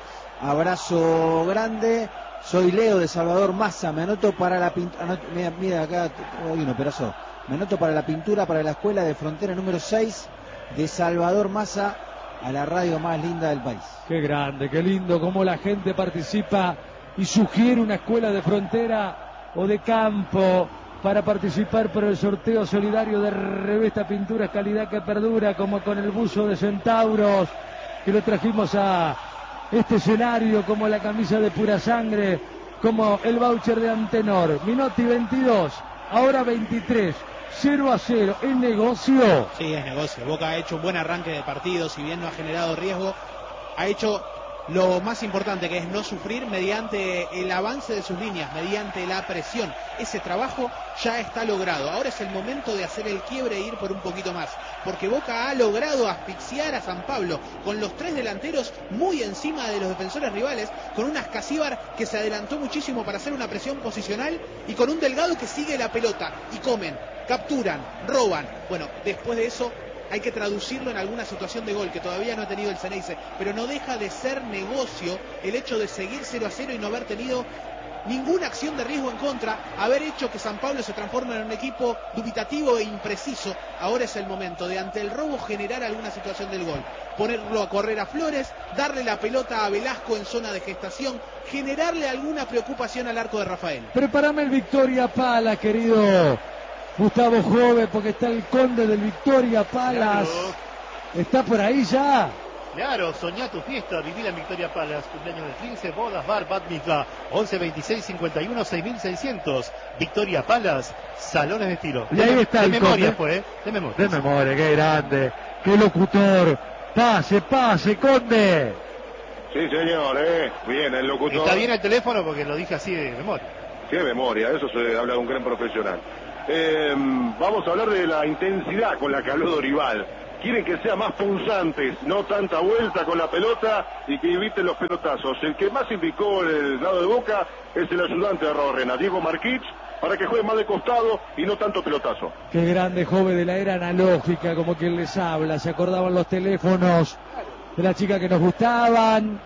S5: Abrazo grande. Soy Leo de Salvador Massa. Me anoto para la pintura. Mira, mira acá, hay uno, pedazo. Me anoto para la pintura para la escuela de frontera número seis de Salvador Massa, a la radio más linda del país.
S1: Qué grande, qué lindo cómo la gente participa y sugiere una escuela de frontera o de campo para participar por el sorteo solidario de Revesta Pinturas Calidad que Perdura, como con el buzo de Centauros, que lo trajimos a este escenario, como la camisa de Pura Sangre, como el voucher de Antenor. Minotti veintidós, ahora veintitrés. cero a cero, ¿es negocio?
S2: Sí, es negocio. Boca ha hecho un buen arranque de partido, si bien no ha generado riesgo, ha hecho lo más importante, que es no sufrir mediante el avance de sus líneas, mediante la presión. Ese trabajo ya está logrado. Ahora es el momento de hacer el quiebre e ir por un poquito más, porque Boca ha logrado asfixiar a San Pablo con los tres delanteros muy encima de los defensores rivales, con un Ascasíbar que se adelantó muchísimo para hacer una presión posicional y con un Delgado que sigue la pelota y comen, capturan, roban. Bueno, después de eso hay que traducirlo en alguna situación de gol que todavía no ha tenido el Ceneice, pero no deja de ser negocio el hecho de seguir cero a cero y no haber tenido ninguna acción de riesgo en contra, haber hecho que San Pablo se transforme en un equipo dubitativo e impreciso. Ahora es el momento de, ante el robo, generar alguna situación del gol, ponerlo a correr a Flores, darle la pelota a Velasco en zona de gestación, generarle alguna preocupación al arco de Rafael.
S1: Prepárame el Victoria Pala, querido Gustavo Jove, porque está el conde del Victoria Palas.
S3: Claro.
S1: Está por ahí ya.
S3: Claro, soñá tu fiesta, viví en Victoria Palace, cumpleaños de quince, bodas, bar, bat mitzvah, once veintiséis cincuenta y uno seis mil seiscientos. Victoria Palace, salones de tiro.
S1: Y ahí está
S3: de
S1: el
S3: memoria
S1: Conde.
S3: fue, ¿eh? De memoria.
S1: De memoria, qué grande, qué locutor. Pase, pase, Conde.
S4: Sí, señor, ¿eh? Bien, el locutor.
S3: Está bien el teléfono porque lo dije así de memoria.
S4: Qué memoria, eso se habla de un gran profesional. Eh, vamos a hablar de la intensidad con la que habló Dorival. Quieren que sea más punzantes, no tanta vuelta con la pelota y que eviten los pelotazos. El que más indicó el lado de Boca es el ayudante de Rorrena, Diego Marquich, para que juegue más de costado y no tanto pelotazo.
S1: Qué grande joven de la era analógica, como quien les habla. Se acordaban los teléfonos de las chicas que nos gustaban,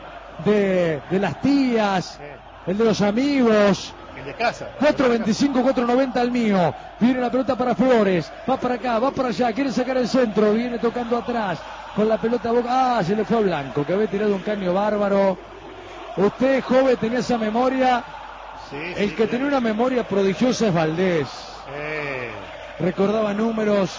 S1: de, de las tías, el de los amigos.
S3: El de casa.
S1: cuatro veinticinco, cuatro noventa al mío. Viene la pelota para Flores. Va para acá, va para allá. Quiere sacar el centro. Viene tocando atrás. Con la pelota Boca. Ah, se le fue a Blanco, que había tirado un caño bárbaro. Usted, joven, tenía esa memoria.
S3: Sí,
S1: El
S3: sí,
S1: que
S3: claro.
S1: tenía una memoria prodigiosa es Valdés.
S3: Eh,
S1: Recordaba números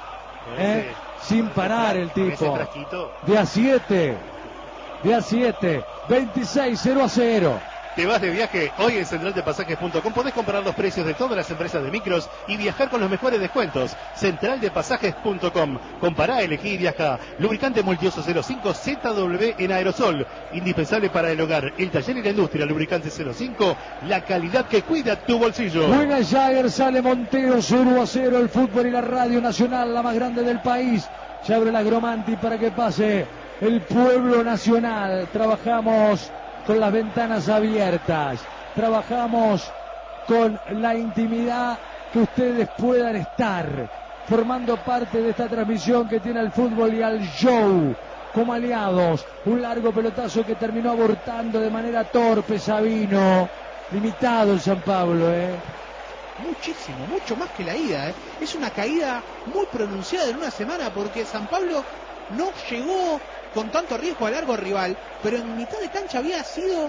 S3: ese-
S1: ¿eh? sin
S3: ese
S1: parar
S3: fra-
S1: el
S3: ese
S1: tipo.
S3: frasquito.
S1: De a siete. De a siete. veintiséis, cero a cero.
S3: Te vas de viaje hoy en central de pasajes punto com. Podés comprar los precios de todas las empresas de micros y viajar con los mejores descuentos. central de pasajes punto com. Compará, elegí y viaja. Lubricante multiuso cero cinco Z W en aerosol. Indispensable para el hogar, el taller y la industria. Lubricante cero cinco. La calidad que cuida tu bolsillo.
S1: Juega Jagger, sale Montero, cero a cero. El fútbol y la radio nacional, la más grande del país. Se abre la Gromanti para que pase el pueblo nacional. Trabajamos con las ventanas abiertas. Trabajamos con la intimidad que ustedes puedan estar formando parte de esta transmisión que tiene al fútbol y al show como aliados. Un largo pelotazo que terminó abortando de manera torpe Sabino. Limitado el San Pablo, ¿eh?
S2: Muchísimo, mucho más que la ida, ¿eh? Es una caída muy pronunciada en una semana porque San Pablo no llegó con tanto riesgo al largo rival, pero en mitad de cancha había sido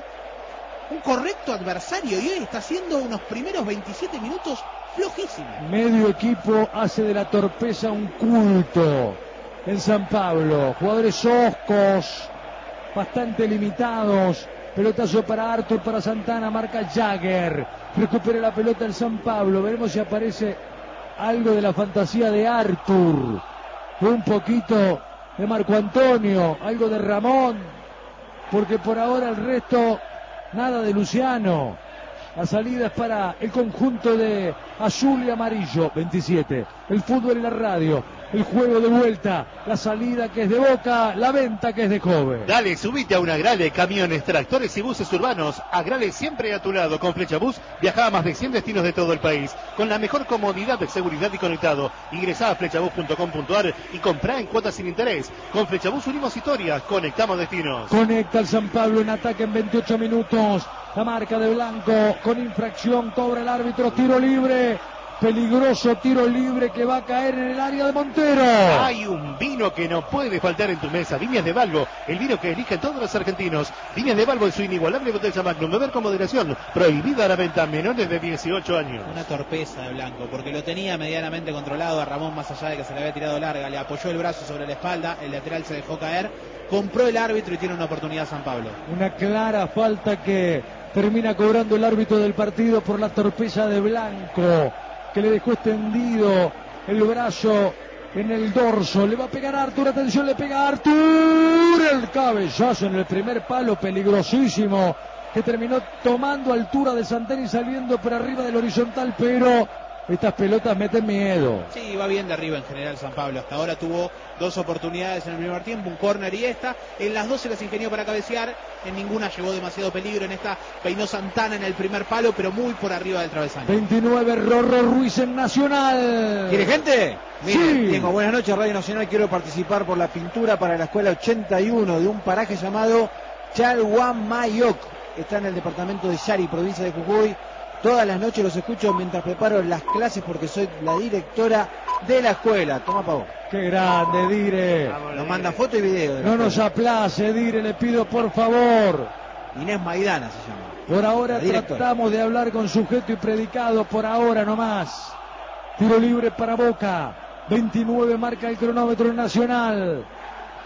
S2: un correcto adversario y hoy está haciendo unos primeros veintisiete minutos flojísimos.
S1: Medio equipo hace de la torpeza un culto en San Pablo. Jugadores hoscos, bastante limitados. Pelotazo para Arthur, para Santana, marca Jagger. Recupera la pelota el San Pablo. Veremos si aparece algo de la fantasía de Arthur. Un poquito de Marco Antonio, algo de Ramón. Porque por ahora el resto, nada de Luciano. La salida es para el conjunto de azul y amarillo. veintisiete. El fútbol y la radio. El juego de vuelta. La salida que es de Boca. La venta que es de Kobe.
S3: Dale, subite a una Agrale, camiones, tractores y buses urbanos. Agrale siempre a tu lado. Con Flecha Bus viaja a más de cien destinos de todo el país. Con la mejor comodidad de seguridad y conectado. Ingresá a flechabus punto com punto ar y comprá en cuotas sin interés. Con Flechabus unimos historias, conectamos destinos.
S1: Conecta el San Pablo en ataque en veintiocho minutos. La marca de Blanco con infracción. Cobra el árbitro. Tiro libre. Peligroso tiro libre que va a caer en el área de Montero.
S3: Hay un vino que no puede faltar en tu mesa. Viñas de Balbo, el vino que eligen todos los argentinos. Viñas de Balbo en su inigualable botella Magnum. Beber con moderación. Prohibida la venta a menores de dieciocho años.
S2: Una torpeza de Blanco, porque lo tenía medianamente controlado a Ramón, más allá de que se le había tirado larga, le apoyó el brazo sobre la espalda, el lateral se dejó caer, compró el árbitro y tiene una oportunidad San Pablo.
S1: Una clara falta que termina cobrando el árbitro del partido por la torpeza de Blanco, que le dejó extendido el brazo en el dorso. Le va a pegar a Artur, atención, le pega a Artur, el cabezazo en el primer palo, peligrosísimo, que terminó tomando altura de Santana y saliendo por arriba del horizontal, pero estas pelotas meten miedo.
S2: Sí, va bien de arriba en general San Pablo. Hasta ahora tuvo dos oportunidades en el primer tiempo, un córner y esta. En las dos se las ingenió para cabecear. En ninguna llevó demasiado peligro. En esta peinó Santana en el primer palo, pero muy por arriba del travesaño.
S1: veintinueve, Rorro Ruiz en Nacional.
S5: ¿Quiere gente? Mire,
S1: Sí.
S5: tengo buenas noches, Radio Nacional. Quiero participar por la pintura para la escuela ochenta y uno de un paraje llamado Chalhuamayok. Está en el departamento de Yari, provincia de Jujuy. Todas las noches los escucho mientras preparo las clases porque soy la directora de la escuela. Toma pavo.
S1: Qué grande, Dire.
S5: Nos manda foto y video. de la
S1: No nos
S5: escuela.
S1: aplace, Dire, le pido por favor.
S5: Inés Maidana se llama.
S1: Por ahora
S5: La directora.
S1: tratamos de hablar con sujeto y predicado, por ahora nomás. Tiro libre para Boca. veintinueve marca el cronómetro nacional.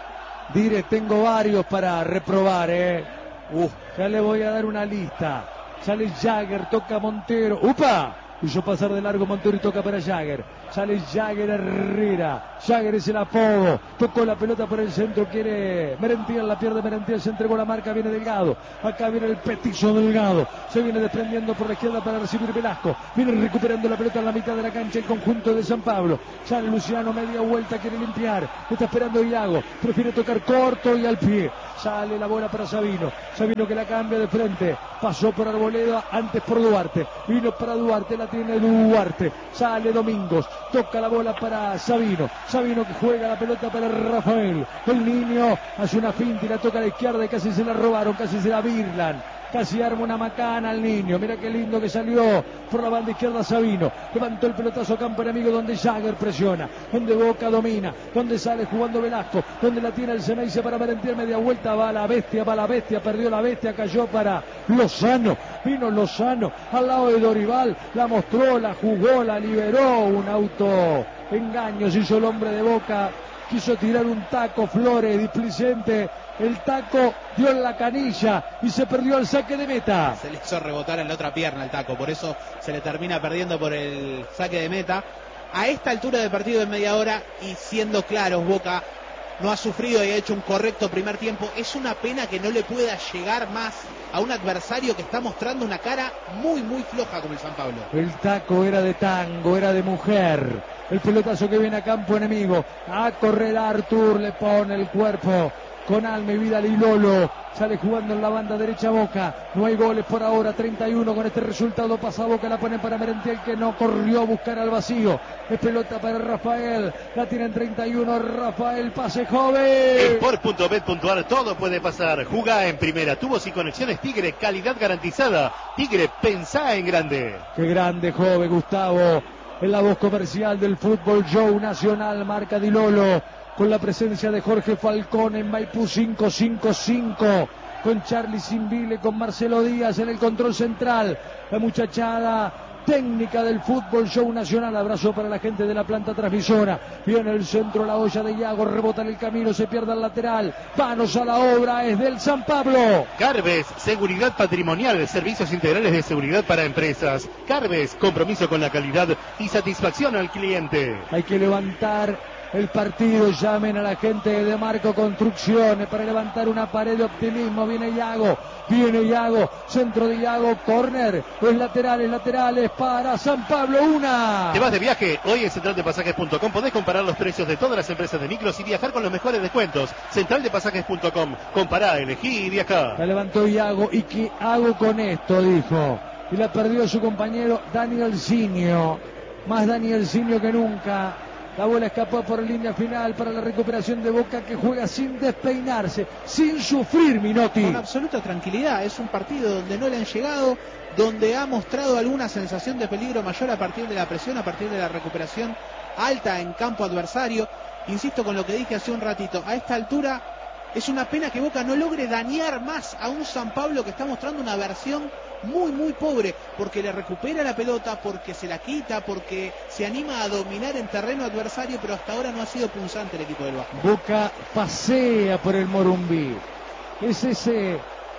S1: Dire, tengo varios para reprobar, ¿eh? Uh, ya le voy a dar una lista. Sale Jagger, toca Montero. ¡Upa! Hizo pasar de largo Montero y toca para Jagger. Sale Jagger Herrera. Jagger es el apodo. Tocó la pelota por el centro. Quiere Merentiel, la pierde Merentiel. Se entregó la marca. Viene Delgado. Acá viene el petizo Delgado. Se viene desprendiendo por la izquierda para recibir Velasco. Viene recuperando la pelota en la mitad de la cancha el conjunto de San Pablo. Sale Luciano, media vuelta. Quiere limpiar. Está esperando Iago. Prefiere tocar corto y al pie. Sale la bola para Sabino. Sabino que la cambia de frente. Pasó por Arboleda, antes por Duarte. Vino para Duarte, la tiene Duarte. Sale Domingos. Toca la bola para Sabino. Sabino que juega la pelota para Rafael. El niño hace una finta y la toca a la izquierda y casi se la robaron, casi se la birlan. Casi arma una macana al niño. Mira qué lindo que salió por la banda izquierda Sabino. Levantó el pelotazo a campo enemigo donde Jagger presiona. Donde Boca domina. Donde sale jugando Velasco. Donde la tiene el Ceneice para Merentiel. Media vuelta. Va la bestia, va la bestia. Perdió la bestia. Cayó para Lozano. Vino Lozano al lado de Dorival. La mostró, la jugó, la liberó. Un auto engaño. Se hizo el hombre de Boca. Quiso tirar un taco Flores displicente. El taco dio en la canilla y se perdió el saque de meta.
S2: Se le hizo rebotar en la otra pierna el taco, por eso se le termina perdiendo por el saque de meta. A esta altura del partido de media hora, y siendo claros, Boca no ha sufrido y ha hecho un correcto primer tiempo. Es una pena que no le pueda llegar más a un adversario que está mostrando una cara muy, muy floja como el San Pablo.
S1: El taco era de tango, era de mujer. El pelotazo que viene a campo enemigo. A correr Artur, le pone el cuerpo con alma y vida Lilolo. Sale jugando en la banda derecha Boca. No hay goles por ahora. treinta y uno con este resultado. Pasa Boca, la pone para Merentiel que no corrió a buscar al vacío. Es pelota para Rafael. La tiene en treinta y uno. Rafael, pase joven.
S3: En sport punto bet punto a r todo puede pasar. Jugá en primera. Tubos y conexiones Tigre. Calidad garantizada. Tigre, pensá en grande.
S1: Qué grande, joven Gustavo. En la voz comercial del Fútbol Show Nacional. Marca Dilolo. Con la presencia de Jorge Falcón en Maipú cinco cinco cinco, con Charlie Simbile, con Marcelo Díaz en el control central, la muchachada técnica del Fútbol Show Nacional. Abrazo para la gente de la planta transmisora. Viene el centro, la olla de Iago, rebota en el camino, se pierde al lateral. Manos a la obra, es del San Pablo.
S3: Garbes, seguridad patrimonial, servicios integrales de seguridad para empresas. Garbes, compromiso con la calidad y satisfacción al cliente.
S1: Hay que levantar el partido, llamen a la gente de Marco Construcciones para levantar una pared de optimismo. Viene Iago, viene Iago, centro de Iago, córner, es laterales, laterales para San Pablo, una.
S3: ¿Te vas de viaje? Hoy en central de pasajes punto com podés comparar los precios de todas las empresas de micros y viajar con los mejores descuentos. central de pasajes punto com, compará, elegí y viajá.
S1: La levantó Iago, ¿y qué hago con esto?, dijo. Y la perdió su compañero Daniel Zinio, más Daniel Zinio que nunca. La bola escapó por línea final para la recuperación de Boca, que juega sin despeinarse, sin sufrir, Minotti.
S2: Con absoluta tranquilidad. Es un partido donde no le han llegado, donde ha mostrado alguna sensación de peligro mayor a partir de la presión, a partir de la recuperación alta en campo adversario. Insisto con lo que dije hace un ratito, a esta altura es una pena que Boca no logre dañar más a un San Pablo que está mostrando una versión muy muy pobre, porque le recupera la pelota, porque se la quita, porque se anima a dominar en terreno adversario, pero hasta ahora no ha sido punzante el equipo del Vasco.
S1: Boca pasea por el Morumbí. Es ese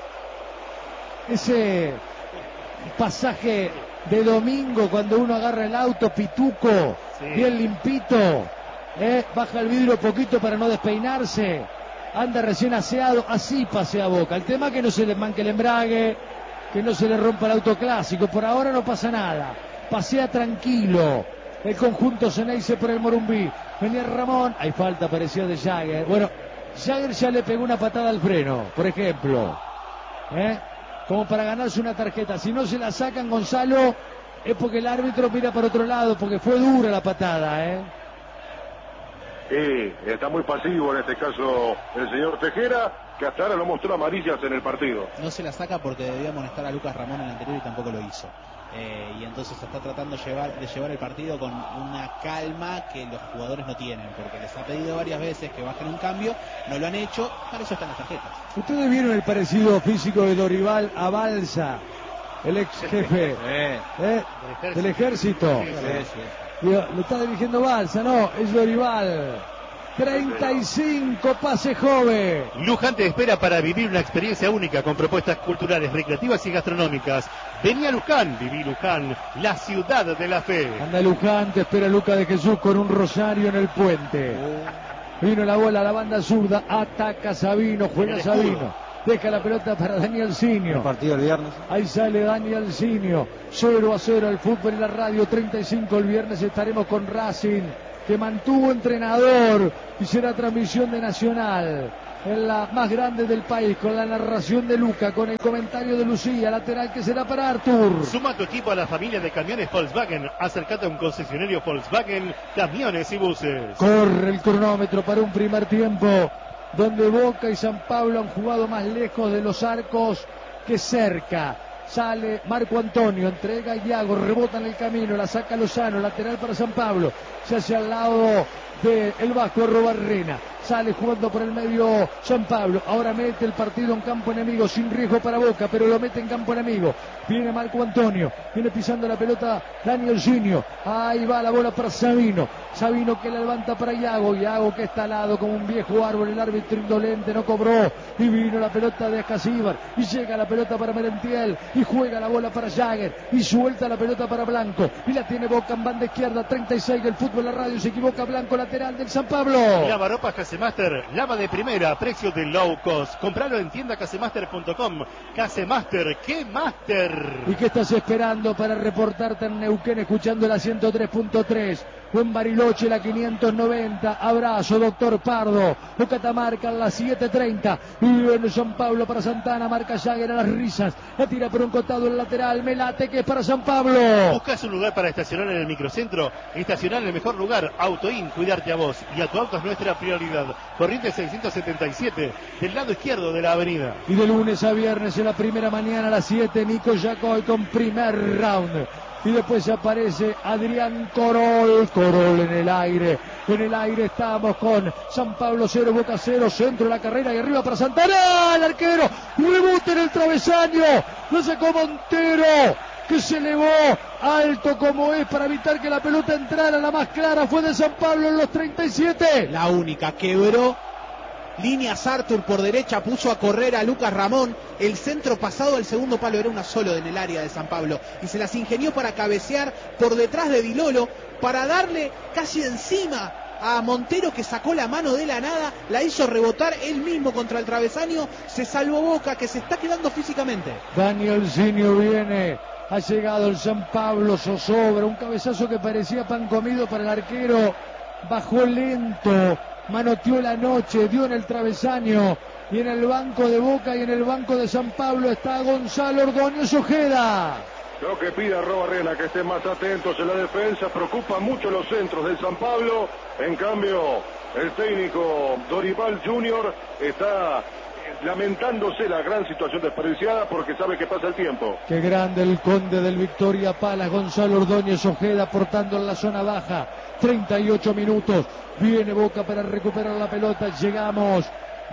S1: ese pasaje de domingo cuando uno agarra el auto pituco, sí, bien limpito, ¿eh? Baja el vidrio poquito para no despeinarse, anda recién aseado, así pasea Boca. El tema es que no se le manque el embrague, que no se le rompa el auto clásico. Por ahora no pasa nada, pasea tranquilo el conjunto Ceneice por el Morumbí. Venía Ramón, hay falta, parecía de Jagger. Bueno, Jagger ya le pegó una patada al freno, por ejemplo, ¿eh? Como para ganarse una tarjeta. Si no se la sacan, Gonzalo, es porque el árbitro mira para otro lado, porque fue dura la patada, ¿eh?
S4: Sí, está muy pasivo en este caso el señor Tejera, que hasta ahora no mostró amarillas en el partido.
S2: No se la saca porque debía amonestar a Lucas Ramón en el anterior y tampoco lo hizo. Eh, y entonces está tratando de llevar, de llevar el partido con una calma que los jugadores no tienen, porque les ha pedido varias veces que bajen un cambio, no lo han hecho, para eso están las tarjetas.
S1: Ustedes vieron el parecido físico de Dorival a Balsa, el ex jefe
S2: eh.
S1: ¿eh? del ejército.
S2: Sí, sí, sí.
S1: Lo está dirigiendo Balsa, no, es Dorival. treinta y cinco, pase joven.
S3: Luján te espera para vivir una experiencia única con propuestas culturales, recreativas y gastronómicas. Vení a Luján, viví Luján, la ciudad de la fe.
S1: Anda Luján, te espera Luca de Jesús con un rosario en el puente. Vino la bola a la banda zurda, ataca Sabino, juega Sabino. Deja la pelota para Daniel Sinio.
S5: El partido del viernes.
S1: Ahí sale Daniel Sinio. cero a cero el fútbol en la radio. treinta y cinco el viernes estaremos con Racing, que mantuvo entrenador y será transmisión de Nacional. En la más grande del país, con la narración de Luca, con el comentario de Lucía, lateral que será para Artur.
S3: Suma tu equipo a la familia de camiones Volkswagen. Acércate a un concesionario Volkswagen, camiones y buses.
S1: Corre el cronómetro para un primer tiempo donde Boca y San Pablo han jugado más lejos de los arcos que cerca. Sale Marco Antonio, entrega a Iago, rebota en el camino, la saca Lozano, lateral para San Pablo. Se hace al lado del Vasco Arrobarrena. Sale jugando por el medio San Pablo. Ahora mete el partido en campo enemigo, sin riesgo para Boca, pero lo mete en campo enemigo. Viene Marco Antonio, viene pisando la pelota Daniel Sinio. Ahí va la bola para Sabino. Sabino que la levanta para Iago. Iago que está al lado como un viejo árbol. El árbitro indolente no cobró. Y vino la pelota de Ascasíbar. Y llega la pelota para Merentiel. Y juega la bola para Jagger. Y suelta la pelota para Blanco. Y la tiene Boca en banda izquierda. treinta y seis del fútbol, la radio. Se equivoca Blanco, lateral del San Pablo.
S3: Lavarropas Casemaster, lava de primera, precio de low cost. Compralo en tienda casemaster punto com. Casemaster, ¿qué master?
S1: ¿Y qué estás esperando para reportarte en Neuquén escuchando la ciento tres punto tres? O en Bariloche la quinientos noventa. Abrazo, doctor Pardo. O Catamarca en la setecientos treinta. Y en San Pablo para Santana. Marca Jagger a las risas. La tira por un costado el lateral. Melate que es para San Pablo.
S3: ¿Buscas un lugar para estacionar en el microcentro? Estacionar en el mejor lugar. Autoin, cuidarte a vos. Y a tu auto es nuestra prioridad. Corrientes seiscientos setenta y siete. Del lado izquierdo de la avenida.
S1: Y de lunes a viernes en la primera mañana a las siete. Nico Yacoy con primer round. Y después aparece Adrián Corol, Corol en el aire, en el aire estamos con San Pablo cero, Boca cero, centro de la carrera y arriba para Santana, el arquero, rebote en el travesaño, lo sacó Montero, que se elevó alto como es para evitar que la pelota entrara. La más clara fue de San Pablo en los treinta y siete.
S2: La única, quebró líneas Artur por derecha, puso a correr a Lucas Ramón. El centro pasado al segundo palo era una solo en el área de San Pablo. Y se las ingenió para cabecear por detrás de Di Lolo, para darle casi encima a Montero, que sacó la mano de la nada, la hizo rebotar él mismo contra el travesaño. Se salvó Boca, que se está quedando físicamente.
S1: Daniel Sinio viene. Ha llegado el San Pablo, zozobra, un cabezazo que parecía pan comido para el arquero. Bajó lento, manoteó la noche, dio en el travesaño. Y en el banco de Boca y en el banco de San Pablo está Gonzalo Ordóñez Ojeda.
S4: Lo que pide a Arrobarrena, que estén más atentos en la defensa. Preocupa mucho los centros del San Pablo. En cambio, el técnico Dorival junior está lamentándose la gran situación desperdiciada porque sabe que pasa el tiempo.
S1: Qué grande el conde del Victoria Palas, Gonzalo Ordóñez Ojeda, aportando en la zona baja. treinta y ocho minutos. Viene Boca para recuperar la pelota. Llegamos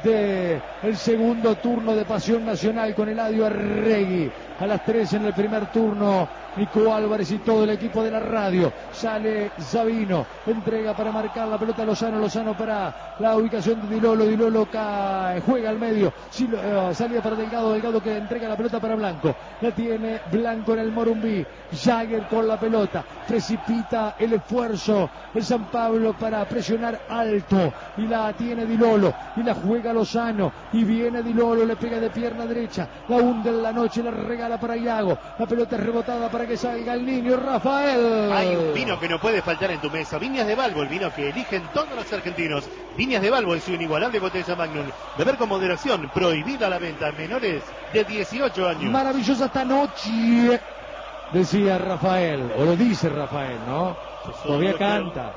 S1: de el segundo turno de Pasión Nacional con Eladio Arregui. A las tres en el primer turno, Nico Álvarez y todo el equipo de la radio. Sale Sabino, entrega para marcar la pelota a Lozano, Lozano para la ubicación de Di Lolo, Di Lolo cae, juega al medio, uh, salida para Delgado, Delgado que entrega la pelota para Blanco, la tiene Blanco en el Morumbí, Jagger con la pelota, precipita el esfuerzo el San Pablo para presionar alto, y la tiene Di Lolo, y la juega Lozano, y viene Di Lolo, le pega de pierna derecha, la hunde en la noche, la regala para Iago, la pelota es rebotada para que salga el niño Rafael.
S3: Hay un vino que no puede faltar en tu mesa, Viñas de Balbo, el vino que eligen todos los argentinos. Viñas de Balbo en su inigualable botella Magnum. Beber con moderación, prohibida la venta a menores de dieciocho años.
S1: Maravillosa esta noche, decía Rafael, o lo dice Rafael, ¿no? Todavía canta.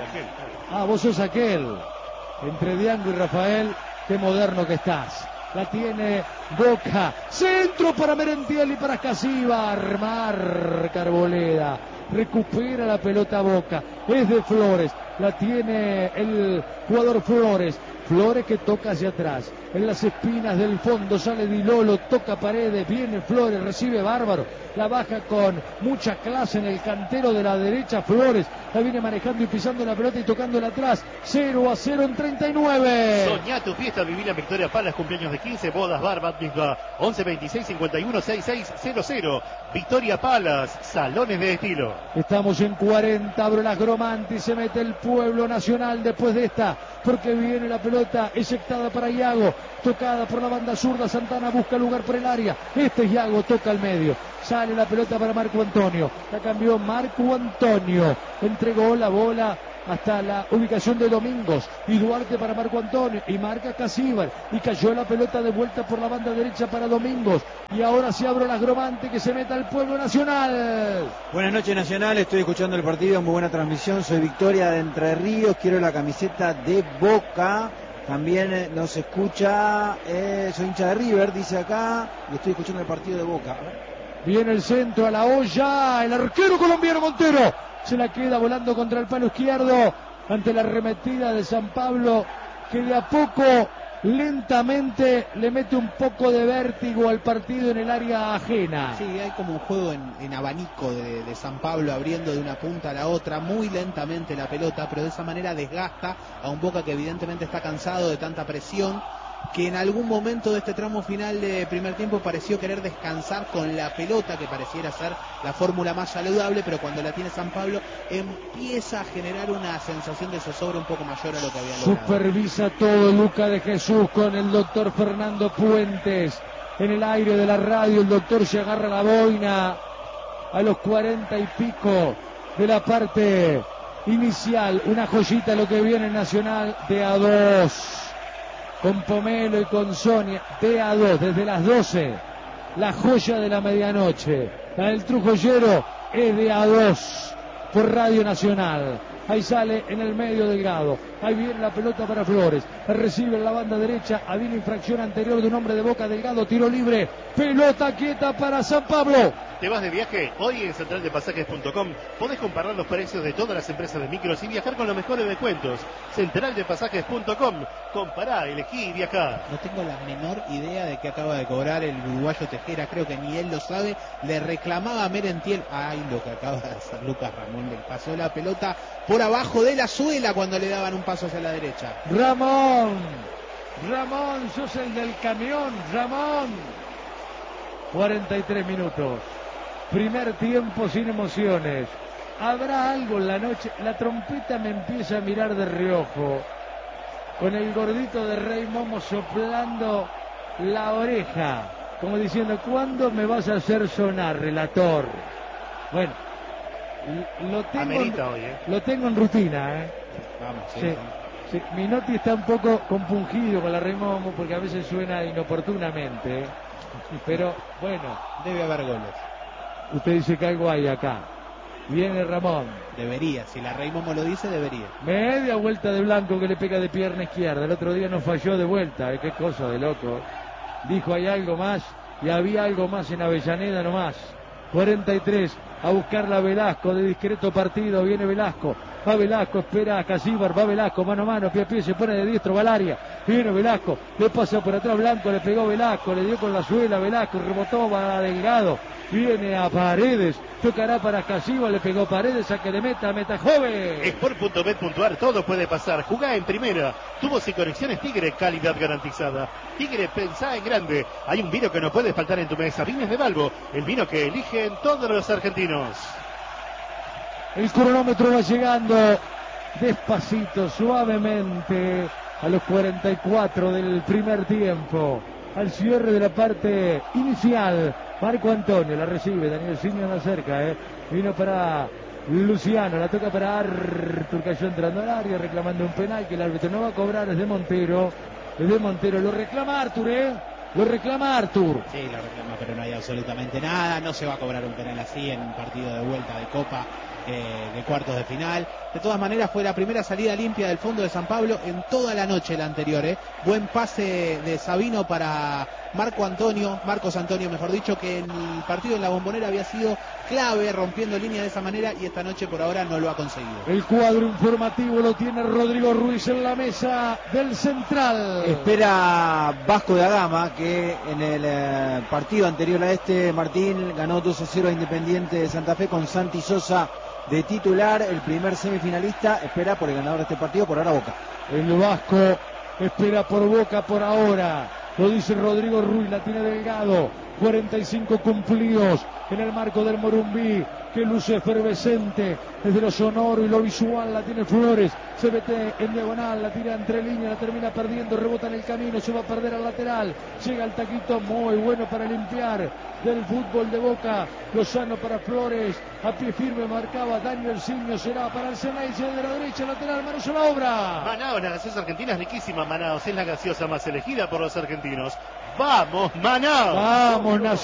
S1: Ah, vos sos aquel. Entre Diango y Rafael, qué moderno que estás. La tiene Boca, centro para Merentiel y para Casíbar, marca Arboleda, recupera la pelota Boca, es de Flores, la tiene el jugador Flores, Flores que toca hacia atrás, en las espinas del fondo, sale Di Lolo, toca Paredes, viene Flores, recibe Bárbaro, la baja con mucha clase en el cantero de la derecha, Flores, la viene manejando y pisando la pelota y tocándola atrás, cero a cero en treinta y nueve.
S3: Soñá tu fiesta, viví la Victoria Palas, cumpleaños de quince, bodas, bar, bat mitzvah, once veintiséis cincuenta y uno sesenta y seis cero cero. Victoria Palas, salones de estilo.
S1: Estamos en cuarenta, Brolas Gromanti, se mete el Pueblo Nacional después de esta, porque viene la pelota eyectada para Iago, tocada por la banda zurda, Santana busca lugar por el área, este es Iago, toca al medio, sale la pelota para Marco Antonio, la cambió Marco Antonio, entregó la bola hasta la ubicación de Domingos y Duarte para Marco Antonio y marca Casíbar y cayó la pelota de vuelta por la banda derecha para Domingos y ahora se abre las Gromante que se meta al Pueblo Nacional.
S5: Buenas noches Nacional, estoy escuchando el partido, muy buena transmisión, soy Victoria de Entre Ríos, quiero la camiseta de Boca, también eh, nos escucha, eh, soy hincha de River, dice acá, y estoy escuchando el partido de Boca.
S1: Viene el centro a la olla, el arquero colombiano Montero se la queda volando contra el palo izquierdo ante la arremetida de San Pablo, que de a poco, lentamente, le mete un poco de vértigo al partido en el área ajena.
S2: Sí, hay como un juego en, en abanico de, de San Pablo, abriendo de una punta a la otra, muy lentamente la pelota, pero de esa manera desgasta a un Boca que evidentemente está cansado de tanta presión, que en algún momento de este tramo final de primer tiempo pareció querer descansar con la pelota, que pareciera ser la fórmula más saludable, pero cuando la tiene San Pablo empieza a generar una sensación de zozobra un poco mayor a lo que había logrado.
S1: Supervisa todo Luca de Jesús con el doctor Fernando Puentes en el aire de la radio. El doctor se agarra la boina a los cuarenta y pico de la parte inicial. Una joyita lo que viene Nacional de a dos. Con Pomelo y con Sonia, de a dos, desde las doce, la joya de la medianoche, la del Trujollero es de a dos, por Radio Nacional, ahí sale en el medio Delgado, ahí viene la pelota para Flores, recibe en la banda derecha, había una infracción anterior de un hombre de Boca, Delgado, tiro libre, pelota quieta para San Pablo.
S3: ¿Te vas de viaje? Hoy en central de pasajes punto com podés comparar los precios de todas las empresas de micros y viajar con los mejores descuentos. central de pasajes punto com, compará, elegí y viajá.
S2: No tengo la menor idea de qué acaba de cobrar el uruguayo Tejera, creo que ni él lo sabe. Le reclamaba a Merentiel, ay, lo que acaba de hacer Lucas Ramón, le pasó la pelota por abajo de la suela cuando le daban un paso hacia la derecha.
S1: Ramón, Ramón, sos el del camión, Ramón. cuarenta y tres minutos. Primer tiempo sin emociones. ¿Habrá algo en la noche? La trompeta me empieza a mirar de reojo, con el gordito de Rey Momo soplando la oreja, como diciendo, ¿cuándo me vas a hacer sonar, relator? Bueno, lo tengo,
S3: Amerita hoy, ¿eh?
S1: lo tengo en rutina, ¿eh?
S2: Vamos, sí,
S1: Sí,
S2: sí.
S1: sí. Mi Noti está un poco compungido con la Rey Momo porque a veces suena inoportunamente, ¿eh? Pero bueno,
S2: Debe haber goles.
S1: usted dice que algo hay acá. Viene Ramón.
S2: Debería, si la Rey Momo lo dice, debería.
S1: Media vuelta de Blanco que le pega de pierna izquierda. El otro día no falló de vuelta. ¿eh? Qué cosa de loco. Dijo hay algo más y había algo más en Avellaneda nomás. cuarenta y tres a buscarla Velasco de discreto partido. Viene Velasco. Va Velasco, espera a Casíbar, va Velasco, mano a mano, pie a pie, se pone de diestro, va al área. Viene Velasco, le pasa por atrás Blanco, le pegó Velasco, le dio con la suela Velasco, rebotó, va a Delgado. Viene a Paredes, tocará para Casíbar, le pegó Paredes, a que le meta, meta joven.
S3: Sport punto bet punto ar, todo puede pasar. Jugá en primera. Tubos y conexiones Tigre, calidad garantizada. Tigre, pensá en grande. Hay un vino que no puede faltar en tu mesa. Vines de Balbo, el vino que eligen todos los argentinos.
S1: El cronómetro va llegando despacito, suavemente, a los cuarenta y cuatro del primer tiempo. Al cierre de la parte inicial, Marco Antonio la recibe, Daniel Siño anda cerca, ¿eh? Vino para Luciano, la toca para Artur, cayó entrando al área, reclamando un penal que el árbitro no va a cobrar, es de Montero. Es de Montero, lo reclama Artur, ¿eh? Lo reclama Artur.
S2: Sí, lo reclama, pero no hay absolutamente nada. No se va a cobrar un penal así en un partido de vuelta de Copa, eh, de cuartos de final. De todas maneras, fue la primera salida limpia del fondo de San Pablo en toda la noche la anterior, ¿eh? Buen pase de Sabino para Marco Antonio, Marcos Antonio, mejor dicho, que en el partido en la Bombonera había sido clave, rompiendo línea de esa manera, y esta noche por ahora no lo ha conseguido.
S1: El cuadro informativo lo tiene Rodrigo Ruiz en la mesa del Central.
S5: Espera Vasco da Gama, que en el eh, partido anterior a este, Martín, ganó dos a cero a Independiente de Santa Fe con Santi Sosa de titular, el primer semifinalista. Espera por el ganador de este partido, por ahora Boca.
S1: El Vasco espera por Boca por ahora. Lo dice Rodrigo Ruiz, la tiene Delgado. cuarenta y cinco cumplidos en el marco del Morumbí, que luce efervescente desde lo sonoro y lo visual. La tiene Flores, se mete en diagonal, la tira entre líneas, la termina perdiendo, rebota en el camino, se va a perder al lateral. Llega el taquito muy bueno para limpiar del fútbol de Boca. Lozano para Flores, a pie firme marcaba Daniel Siño, será para el Ceneice de la derecha, lateral, manos a la obra.
S3: Manaos, la gaseosa argentina es riquísima. Manaos es la gaseosa más elegida por los argentinos. ¡Vamos, Manaos!
S1: Vamos, Nacional.